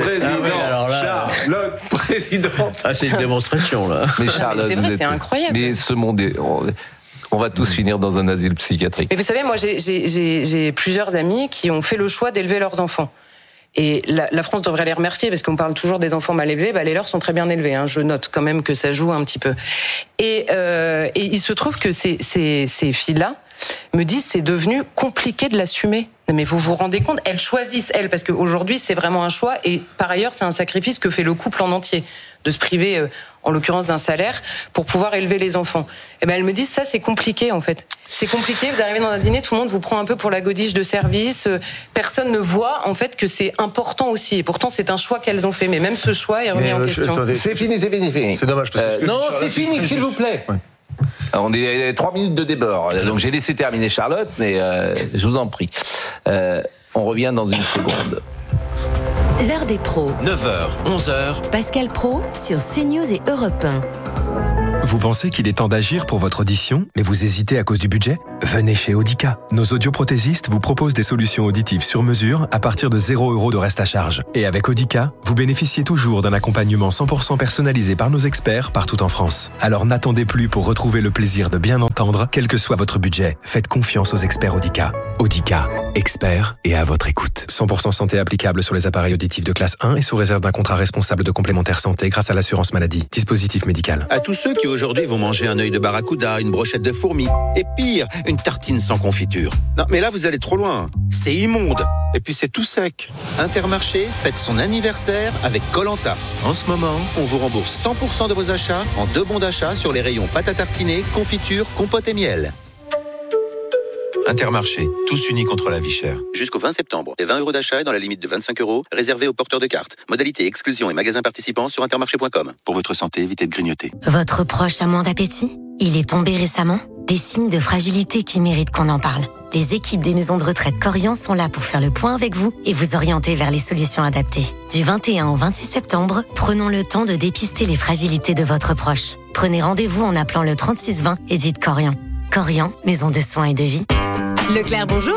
Charlotte, présidente. Ah, c'est une démonstration, là. Mais Charlotte, c'est vrai, c'est incroyable. Mais ce monde est... On va tous finir dans un asile psychiatrique. Mais vous savez, moi, j'ai plusieurs amis qui ont fait le choix d'élever leurs enfants. Et la France devrait les remercier parce qu'on parle toujours des enfants mal élevés. Les leurs sont très bien élevés. Hein. Je note quand même que ça joue un petit peu. Et il se trouve que ces filles-là me disent c'est devenu compliqué de l'assumer. Non, mais vous vous rendez compte, elles choisissent, elles, parce qu'aujourd'hui, c'est vraiment un choix, et par ailleurs, c'est un sacrifice que fait le couple en entier, de se priver, en l'occurrence, d'un salaire, pour pouvoir élever les enfants. Et ben, elles me disent, ça, c'est compliqué, en fait. C'est compliqué, vous arrivez dans un dîner, tout le monde vous prend un peu pour la godiche de service, personne ne voit, en fait, que c'est important aussi, et pourtant, c'est un choix qu'elles ont fait, mais même ce choix est remis en question. Attendez, c'est fini. C'est dommage, parce que non, c'est fini, s'il vous plaît. Ouais. Alors, on est 3 minutes de débord, donc j'ai laissé terminer Charlotte, mais je vous en prie. On revient dans une seconde. L'heure des pros. 9h, 11h. Pascal Praud sur CNews et Europe 1. Vous pensez qu'il est temps d'agir pour votre audition, mais vous hésitez à cause du budget ? Venez chez Audica. Nos audioprothésistes vous proposent des solutions auditives sur mesure à partir de 0 € de reste à charge. Et avec Audica, vous bénéficiez toujours d'un accompagnement 100% personnalisé par nos experts partout en France. Alors n'attendez plus pour retrouver le plaisir de bien entendre, quel que soit votre budget. Faites confiance aux experts Audica. Audica, experts et à votre écoute. 100% santé applicable sur les appareils auditifs de classe 1 et sous réserve d'un contrat responsable de complémentaire santé grâce à l'assurance maladie. Dispositif médical. À tous ceux qui aujourd'hui vont manger un œil de barracuda, une brochette de fourmis, et pire, une tartine sans confiture. Non, mais là, vous allez trop loin. C'est immonde. Et puis, c'est tout sec. Intermarché fête son anniversaire avec Koh-Lanta. En ce moment, on vous rembourse 100% de vos achats en 2 bons d'achat sur les rayons pâte à tartiner, confiture, compote et miel. Intermarché, tous unis contre la vie chère. Jusqu'au 20 septembre, les 20 € d'achat dans la limite de 25 € réservés aux porteurs de cartes. Modalité exclusion et magasins participants sur intermarché.com. Pour votre santé, évitez de grignoter. Votre proche a moins d'appétit ? Il est tombé récemment ? Des signes de fragilité qui méritent qu'on en parle. Les équipes des maisons de retraite Corian sont là pour faire le point avec vous et vous orienter vers les solutions adaptées. Du 21 au 26 septembre, prenons le temps de dépister les fragilités de votre proche. Prenez rendez-vous en appelant le 3620 et dites Corian. Corian, maison de soins et de vie. Leclerc, bonjour.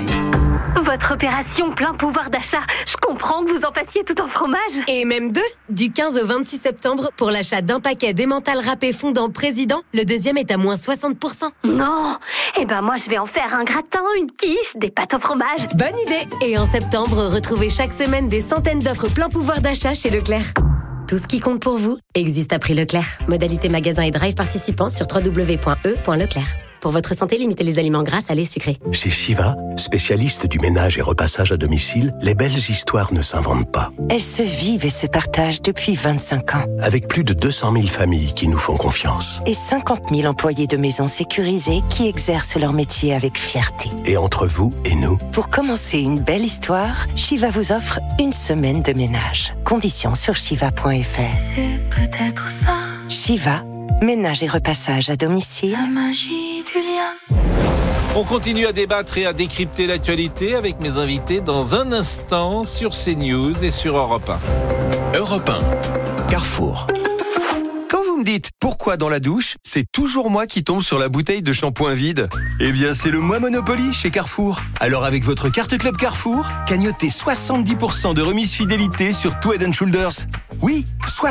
Votre opération plein pouvoir d'achat, je comprends que vous en fassiez tout en fromage. Et même 2, du 15 au 26 septembre, pour l'achat d'un paquet d'emmental râpé fondant président, le deuxième est à moins 60%. Non, eh ben moi je vais en faire un gratin, une quiche, des pâtes au fromage. Bonne idée. Et en septembre, retrouvez chaque semaine des centaines d'offres plein pouvoir d'achat chez Leclerc. Tout ce qui compte pour vous existe à prix Leclerc. Modalité magasin et drive participants sur www.e.leclerc. Pour votre santé, limitez les aliments gras, salés, sucrés. Chez Shiva, spécialiste du ménage et repassage à domicile, les belles histoires ne s'inventent pas. Elles se vivent et se partagent depuis 25 ans. Avec plus de 200 000 familles qui nous font confiance. Et 50 000 employés de maisons sécurisées qui exercent leur métier avec fierté. Et entre vous et nous, pour commencer une belle histoire, Shiva vous offre une semaine de ménage. Conditions sur shiva.fr. C'est peut-être ça. Shiva, ménage et repassage à domicile. La magie du lien. On continue à débattre et à décrypter l'actualité avec mes invités dans un instant sur CNews et sur Europe 1. Europe 1, Carrefour. Quand vous me dites pourquoi dans la douche, c'est toujours moi qui tombe sur la bouteille de shampoing vide. Eh bien, c'est le mois Monopoly chez Carrefour. Alors avec votre carte Club Carrefour, cagnotez 70% de remise fidélité sur tout Head & Shoulders. Oui,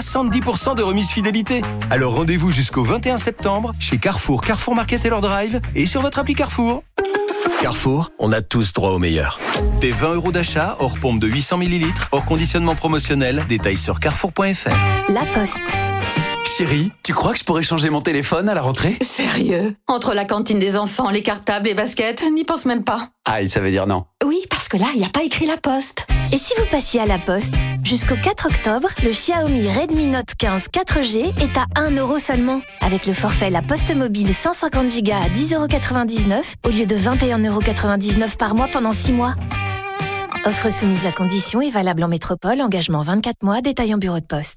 70% de remise fidélité. Alors rendez-vous jusqu'au 21 septembre chez Carrefour, Carrefour Market Taylor Drive et sur votre appli Carrefour. Carrefour, on a tous droit au meilleur. Des 20 € d'achat hors pompe de 800 ml, hors conditionnement promotionnel. Détails sur carrefour.fr. La Poste. Chérie, tu crois que je pourrais changer mon téléphone à la rentrée ? Sérieux ? Entre la cantine des enfants, les cartables, les baskets, n'y pense même pas. Aïe, ça veut dire non. Oui, parce que là, il n'y a pas écrit La Poste. Et si vous passiez à La Poste ? Jusqu'au 4 octobre, le Xiaomi Redmi Note 15 4G est à 1 € seulement. Avec le forfait La Poste Mobile 150 Go à 10,99 € au lieu de 21,99 € par mois pendant 6 mois. Offre soumise à conditions et valable en métropole, engagement 24 mois, détail en bureau de poste.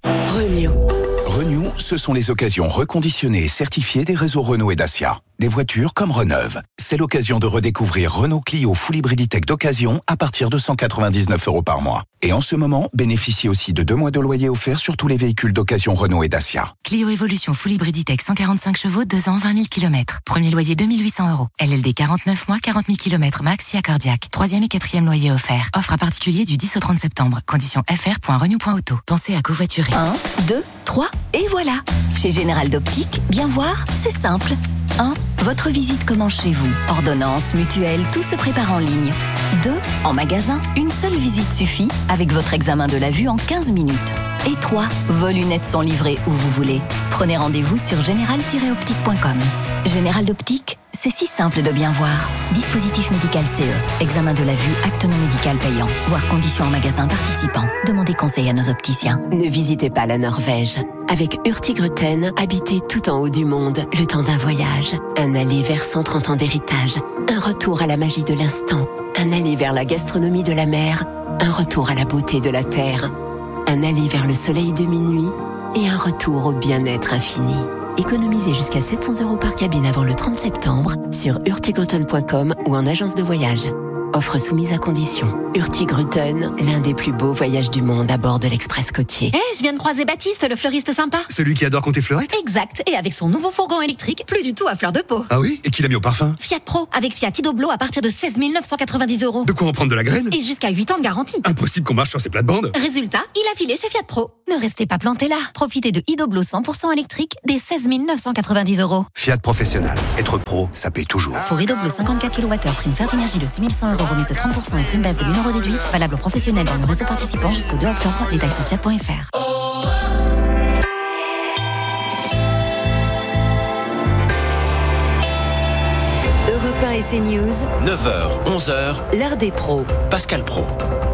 Renew, ce sont les occasions reconditionnées et certifiées des réseaux Renault et Dacia. Des voitures comme Reneuve. C'est l'occasion de redécouvrir Renault Clio Full Hybrid Tech d'occasion à partir de 199 € par mois. Et en ce moment, bénéficiez aussi de 2 mois de loyer offert sur tous les véhicules d'occasion Renault et Dacia. Clio Evolution Full Hybrid Tech 145 chevaux, 2 ans, 20 000 km. Premier loyer 2 800 €. LLD 49 mois, 40 000 km max, SIA cardiaque. 3e et 4e loyer offert. Offre à particulier du 10 au 30 septembre. Conditions fr.renew.auto. Pensez à covoiturer. 1, 2, 3, et voilà. Chez Général d'Optique, bien voir, c'est simple. 1. Votre visite commence chez vous. Ordonnance, mutuelle, tout se prépare en ligne. 2. En magasin, une seule visite suffit avec votre examen de la vue en 15 minutes. Et 3, vos lunettes sont livrées où vous voulez. Prenez rendez-vous sur général-optique.com. Général d'Optique, c'est si simple de bien voir. Dispositif médical CE, examen de la vue, acte non médical payant. Voir conditions en magasin participant. Demandez conseil à nos opticiens. Ne visitez pas la Norvège. Avec Hurtigruten, habitez tout en haut du monde, le temps d'un voyage. Un aller vers 130 ans d'héritage. Un retour à la magie de l'instant. Un aller vers la gastronomie de la mer. Un retour à la beauté de la terre. Un aller vers le soleil de minuit. Et un retour au bien-être infini. Économisez jusqu'à 700 € par cabine avant le 30 septembre sur hurtigruten.com ou en agence de voyage. Offre soumise à condition. Hurtigruten, l'un des plus beaux voyages du monde à bord de l'Express côtier. Je viens de croiser Baptiste, le fleuriste sympa. Celui qui adore compter fleurettes ? Exact, et avec son nouveau fourgon électrique, plus du tout à fleur de peau. Ah oui ? Et qui l'a mis au parfum ? Fiat Pro, avec Fiat Idoblo à partir de 16 990 €. De quoi en prendre de la graine ? Et jusqu'à 8 ans de garantie. Impossible qu'on marche sur ces plates-bandes. Résultat, il a filé chez Fiat Pro. Ne restez pas plantés là. Profitez de Idoblo 100% électrique dès 16 990 €. Fiat Professionnel. Être pro, ça paye toujours. Pour Idoblo 54 kWh, prime Certinergie de 6 100 € remise de 30% et prime BEV de 1 € déduite. Valable aux professionnels dans le réseau participant jusqu'au 2 octobre. Détails sur fiat.fr. Europe 1 et CNews. 9h, 11h. L'heure des pros. Pascal Praud.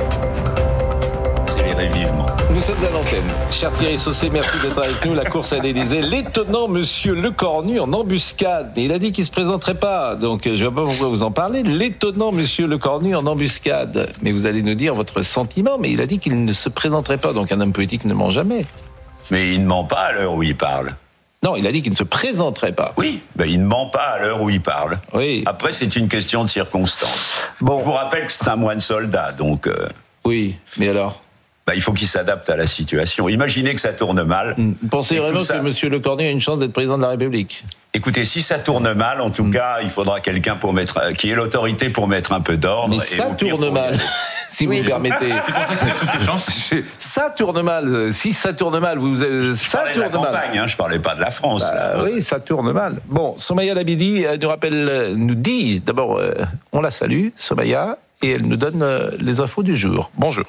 Vivement. Nous sommes à l'antenne. Cher Thierry Saucé, merci d'être avec nous. La course à l'Élysée. L'étonnant monsieur Lecornu en embuscade. Mais il a dit qu'il ne se présenterait pas. Donc, je ne vois pas pourquoi vous en parlez. L'étonnant monsieur Lecornu en embuscade. Mais vous allez nous dire votre sentiment. Mais il a dit qu'il ne se présenterait pas. Donc, un homme politique ne ment jamais. Mais il ne ment pas à l'heure où il parle. Non, il a dit qu'il ne se présenterait pas. Oui, il ne ment pas à l'heure où il parle. Oui. Après, c'est une question de circonstance. Bon. Je vous rappelle que c'est un moine soldat, donc... Oui, mais alors ? Il faut qu'il s'adapte à la situation. Imaginez que ça tourne mal. Vous pensez vraiment que M. Lecornu a une chance d'être président de la République ? Écoutez, si ça tourne mal, en tout cas, il faudra quelqu'un qui ait l'autorité pour mettre un peu d'ordre. Mais ça tourne mal, si vous me permettez. C'est pour ça qu'il a toutes ses chances. Ça tourne mal. Si ça tourne mal, je parlais de la campagne, je parlais pas de la France. Oui, ça tourne mal. Bon, Somaya Labidi nous dit, d'abord, on la salue, Somaya, et elle nous donne les infos du jour. Bonjour.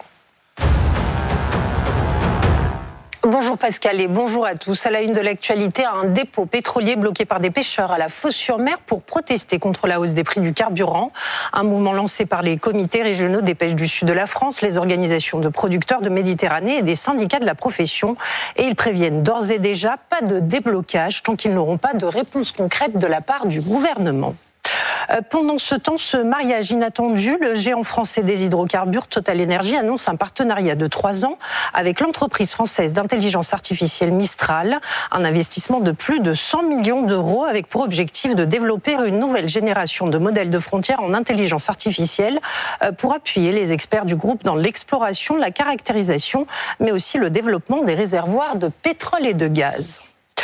Bonjour Pascal et bonjour à tous. À la une de l'actualité, un dépôt pétrolier bloqué par des pêcheurs à la Fos-sur-Mer pour protester contre la hausse des prix du carburant. Un mouvement lancé par les comités régionaux des pêches du sud de la France, les organisations de producteurs de Méditerranée et des syndicats de la profession. Et ils préviennent d'ores et déjà pas de déblocage tant qu'ils n'auront pas de réponse concrète de la part du gouvernement. Pendant ce temps, ce mariage inattendu, le géant français des hydrocarbures Total Energy annonce un partenariat de 3 ans avec l'entreprise française d'intelligence artificielle Mistral, un investissement de plus de 100 millions d'euros avec pour objectif de développer une nouvelle génération de modèles de frontières en intelligence artificielle pour appuyer les experts du groupe dans l'exploration, la caractérisation, mais aussi le développement des réservoirs de pétrole et de gaz.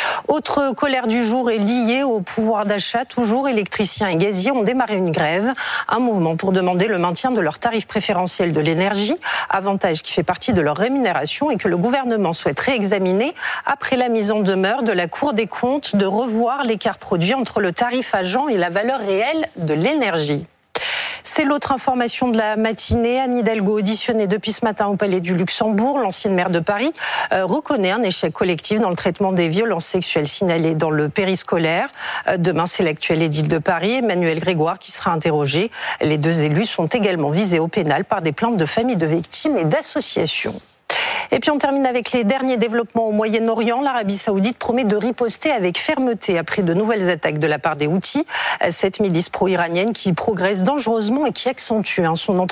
Autre colère du jour est liée au pouvoir d'achat. Toujours, électriciens et gaziers ont démarré une grève. Un mouvement pour demander le maintien de leur tarif préférentiel de l'énergie, avantage qui fait partie de leur rémunération et que le gouvernement souhaite réexaminer après la mise en demeure de la Cour des comptes de revoir l'écart produit entre le tarif agent et la valeur réelle de l'énergie. C'est l'autre information de la matinée. Anne Hidalgo, auditionnée depuis ce matin au Palais du Luxembourg, l'ancienne maire de Paris, reconnaît un échec collectif dans le traitement des violences sexuelles signalées dans le périscolaire. Demain, c'est l'actuel édile de Paris, Emmanuel Grégoire, qui sera interrogé. Les 2 élus sont également visés au pénal par des plaintes de familles de victimes et d'associations. Et puis on termine avec les derniers développements au Moyen-Orient. L'Arabie Saoudite promet de riposter avec fermeté après de nouvelles attaques de la part des Houthis. Cette milice pro-iranienne qui progresse dangereusement et qui accentue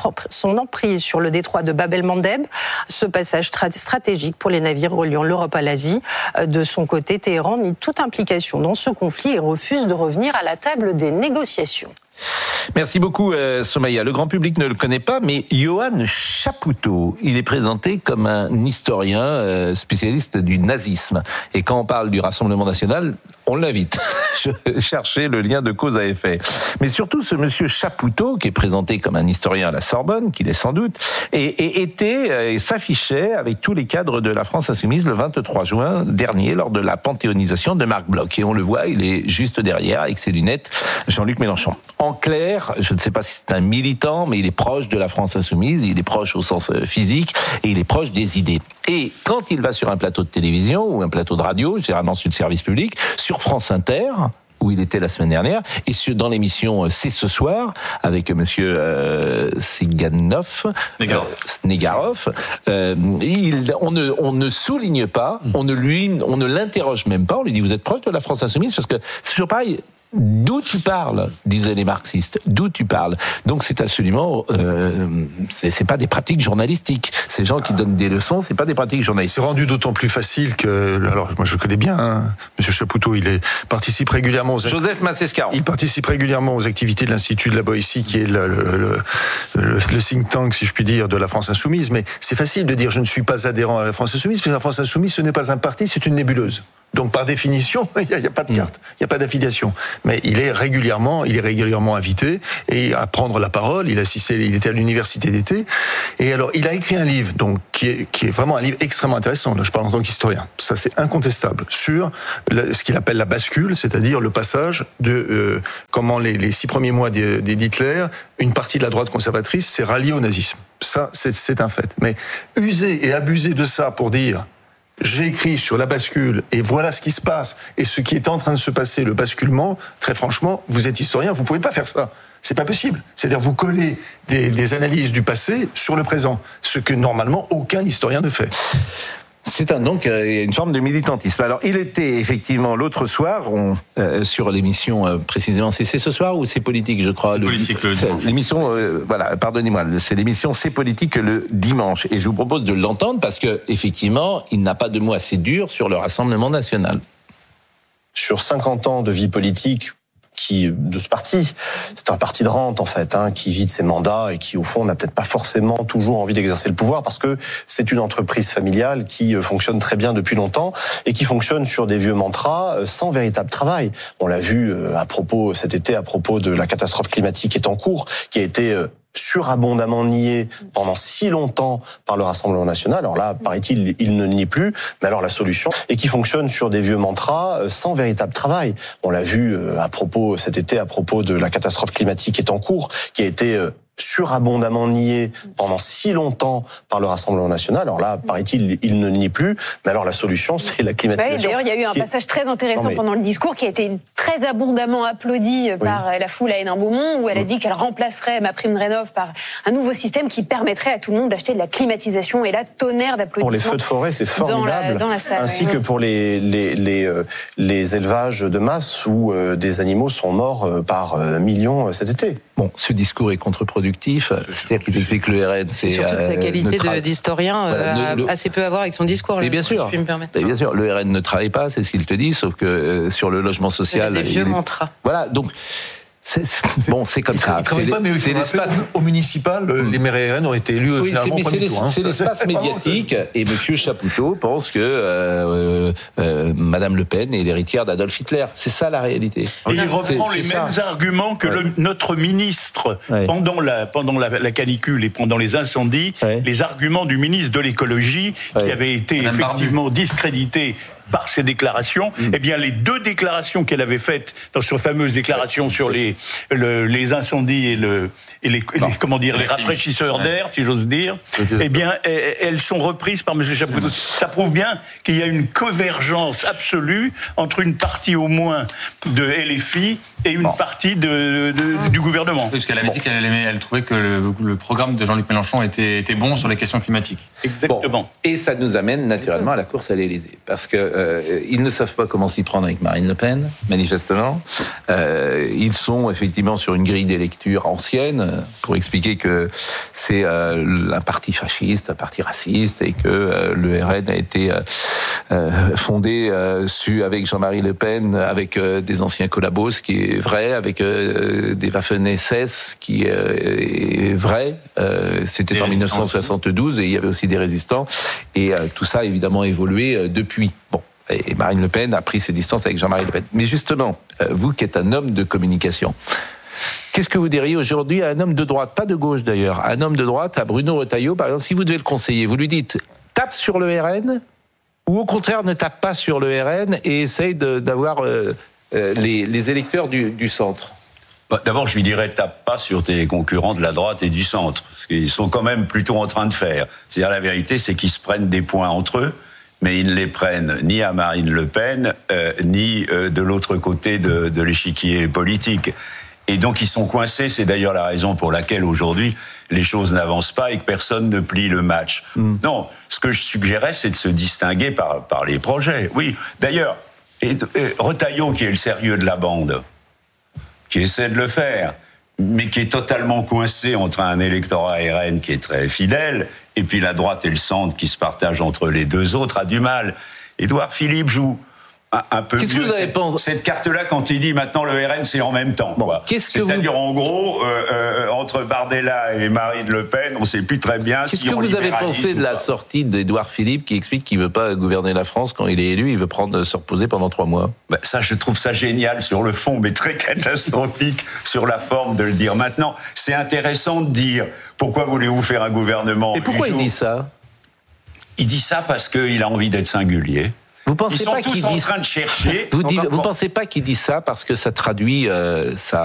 son emprise sur le détroit de Bab el-Mandeb. Ce passage stratégique pour les navires reliant l'Europe à l'Asie. De son côté, Téhéran nie toute implication dans ce conflit et refuse de revenir à la table des négociations. Merci beaucoup, Somaya. Le grand public ne le connaît pas, mais Johann Chapoutot, il est présenté comme un historien spécialiste du nazisme. Et quand on parle du Rassemblement national, on l'invite. Je cherchais le lien de cause à effet. Mais surtout, ce monsieur Chapoutot, qui est présenté comme un historien à la Sorbonne, qu'il est sans doute, et s'affichait avec tous les cadres de la France Insoumise le 23 juin dernier, lors de la panthéonisation de Marc Bloch. Et on le voit, il est juste derrière, avec ses lunettes, Jean-Luc Mélenchon. En clair, je ne sais pas si c'est un militant, mais il est proche de la France Insoumise, il est proche au sens physique, et il est proche des idées. Et quand il va sur un plateau de télévision, ou un plateau de radio, généralement sur le service public, sur France Inter, où il était la semaine dernière, et dans l'émission C'est ce soir, avec monsieur Snegarov, on ne souligne pas, on ne l'interroge même pas, on lui dit vous êtes proche de la France Insoumise, parce que c'est toujours pareil. D'où tu parles, disaient les marxistes. D'où tu parles. Donc c'est absolument, c'est pas des pratiques journalistiques. Ces gens qui donnent des leçons, c'est pas des pratiques journalistiques. C'est rendu d'autant plus facile que, alors moi je connais bien, Monsieur Chapoutot, participe régulièrement Joseph Massescaron. Il participe régulièrement aux activités de l'Institut de la Boétie, qui est le think tank, si je puis dire, de la France Insoumise. Mais c'est facile de dire je ne suis pas adhérent à la France Insoumise, parce que la France Insoumise, ce n'est pas un parti, c'est une nébuleuse. Donc par définition, il n'y a pas de carte, il n'y a pas d'affiliation. Mais il est régulièrement invité et à prendre la parole. Il était à l'université d'été. Et alors, il a écrit un livre, donc qui est vraiment un livre extrêmement intéressant. Là, je parle en tant qu'historien. Ça, c'est incontestable sur ce qu'il appelle la bascule, c'est-à-dire le passage de comment les 6 premiers mois d'Hitler, une partie de la droite conservatrice s'est ralliée au nazisme. Ça, c'est un fait. Mais user et abuser de ça pour dire j'ai écrit sur la bascule et voilà ce qui se passe et ce qui est en train de se passer, le basculement, très franchement, vous êtes historien, vous pouvez pas faire ça. C'est pas possible. C'est-à-dire vous collez des analyses du passé sur le présent, ce que normalement aucun historien ne fait. C'est donc une forme de militantisme. Alors, il était effectivement l'autre soir sur l'émission précisément. C'est ce soir ou c'est politique, je crois. Politique le dimanche. L'émission, pardonnez-moi, c'est l'émission C'est politique le dimanche. Et je vous propose de l'entendre parce que effectivement, il n'a pas de mots assez durs sur le Rassemblement national. Sur 50 ans de vie politique de ce parti, c'est un parti de rente en fait, qui vide ses mandats et qui au fond n'a peut-être pas forcément toujours envie d'exercer le pouvoir parce que c'est une entreprise familiale qui fonctionne très bien depuis longtemps et qui fonctionne sur des vieux mantras sans véritable travail. On l'a vu cet été à propos de la catastrophe climatique qui est en cours, qui a été surabondamment nié pendant si longtemps par le Rassemblement national. Alors là, paraît-il, il ne nie plus. Mais alors la solution, et qui fonctionne sur des vieux mantras sans véritable travail. On l'a vu cet été à propos de la catastrophe climatique qui est en cours, qui a été surabondamment nié pendant si longtemps par le Rassemblement national. Alors là, paraît-il, il ne nie plus. Mais alors la solution, c'est la climatisation. Oui, d'ailleurs, il y a eu un passage très intéressant pendant le discours qui a été très abondamment applaudi par la foule à Hénin-Beaumont, où elle a dit qu'elle remplacerait MaPrimeRénov' par un nouveau système qui permettrait à tout le monde d'acheter de la climatisation. Et là, tonnerre d'applaudissements. Pour les feux de forêt, c'est formidable. Dans la salle, ainsi que pour les élevages de masse où des animaux sont morts par millions cet été. Bon, ce discours est contre-productif. C'est-à-dire qu'il explique que le RN, c'est surtout que sa qualité d'historien a assez peu à voir avec son discours. Mais bien sûr, si je puis me permettre. Bien sûr, le RN ne travaille pas, c'est ce qu'il te dit, sauf que sur le logement social, des vieux mantras. Voilà, donc. C'est comme ça. C'est l'espace au municipal. Les maires RN ont été élus. Oui, c'est l'espace médiatique. Et Monsieur Chapoutot pense que Madame Le Pen est l'héritière d'Adolf Hitler. C'est ça la réalité. Et il reprend les mêmes arguments que notre ministre pendant la canicule et pendant les incendies. Les arguments du ministre de l'écologie qui avait été effectivement discrédité par ses déclarations, eh bien les 2 déclarations qu'elle avait faites dans ses fameuses déclarations sur les incendies et les rafraîchisseurs d'air, si j'ose dire, eh bien elles sont reprises par M. Chapoutot. Ça prouve bien qu'il y a une convergence absolue entre une partie au moins de LFI et une partie du gouvernement. Parce qu'elle avait dit qu'elle trouvait que le programme de Jean-Luc Mélenchon était bon sur les questions climatiques. Exactement. Bon. Et ça nous amène naturellement à la course à l'Élysée, parce que ils ne savent pas comment s'y prendre avec Marine Le Pen, manifestement. Ils sont effectivement sur une grille des lectures ancienne pour expliquer que c'est un parti fasciste, un parti raciste, et que le RN a été fondé avec Jean-Marie Le Pen, avec des anciens collabos, ce qui est vrai, avec des Waffen-SS, qui est vrai. C'était en 1972, et il y avait aussi des résistants. Et tout ça, évidemment, a évolué depuis. Bon. Et Marine Le Pen a pris ses distances avec Jean-Marie Le Pen. Mais justement, vous qui êtes un homme de communication, qu'est-ce que vous diriez aujourd'hui à un homme de droite, pas de gauche d'ailleurs, un homme de droite, à Bruno Retailleau, par exemple, si vous devez le conseiller, vous lui dites tape sur le RN ou au contraire ne tape pas sur le RN et essaye d'avoir les électeurs du centre? D'abord, je lui dirais tape pas sur tes concurrents de la droite et du centre, ce qu'ils sont quand même plutôt en train de faire. C'est-à-dire la vérité, c'est qu'ils se prennent des points entre eux, mais ils ne les prennent ni à Marine Le Pen, ni de l'autre côté de l'échiquier politique. Et donc ils sont coincés, c'est d'ailleurs la raison pour laquelle aujourd'hui les choses n'avancent pas et que personne ne plie le match. Non, ce que je suggérais, c'est de se distinguer par les projets. Oui, d'ailleurs, Retailleau, qui est le sérieux de la bande, qui essaie de le faire, mais qui est totalement coincé entre un électorat RN qui est très fidèle, et puis la droite et le centre qui se partagent entre les deux autres, a du mal. Édouard Philippe joue un peu Qu'est-ce mieux que vous avez pensé cette carte-là quand il dit maintenant le RN c'est en même temps. Bon, c'est-à-dire en gros entre Bardella et Marine Le Pen, on ne sait plus très bien. Qu'est-ce que vous avez pensé de la sortie d'Édouard Philippe qui explique qu'il ne veut pas gouverner la France quand il est élu, il veut se reposer pendant 3 mois? Ça, je trouve ça génial sur le fond, mais très catastrophique sur la forme de le dire. Maintenant, c'est intéressant de dire pourquoi voulez-vous faire un gouvernement? Et pourquoi il dit ça? Il dit ça parce qu'il a envie d'être singulier. Vous pensez Ils sont pas tous en train de chercher. Vous pensez pas qu'il dit ça parce que ça traduit sa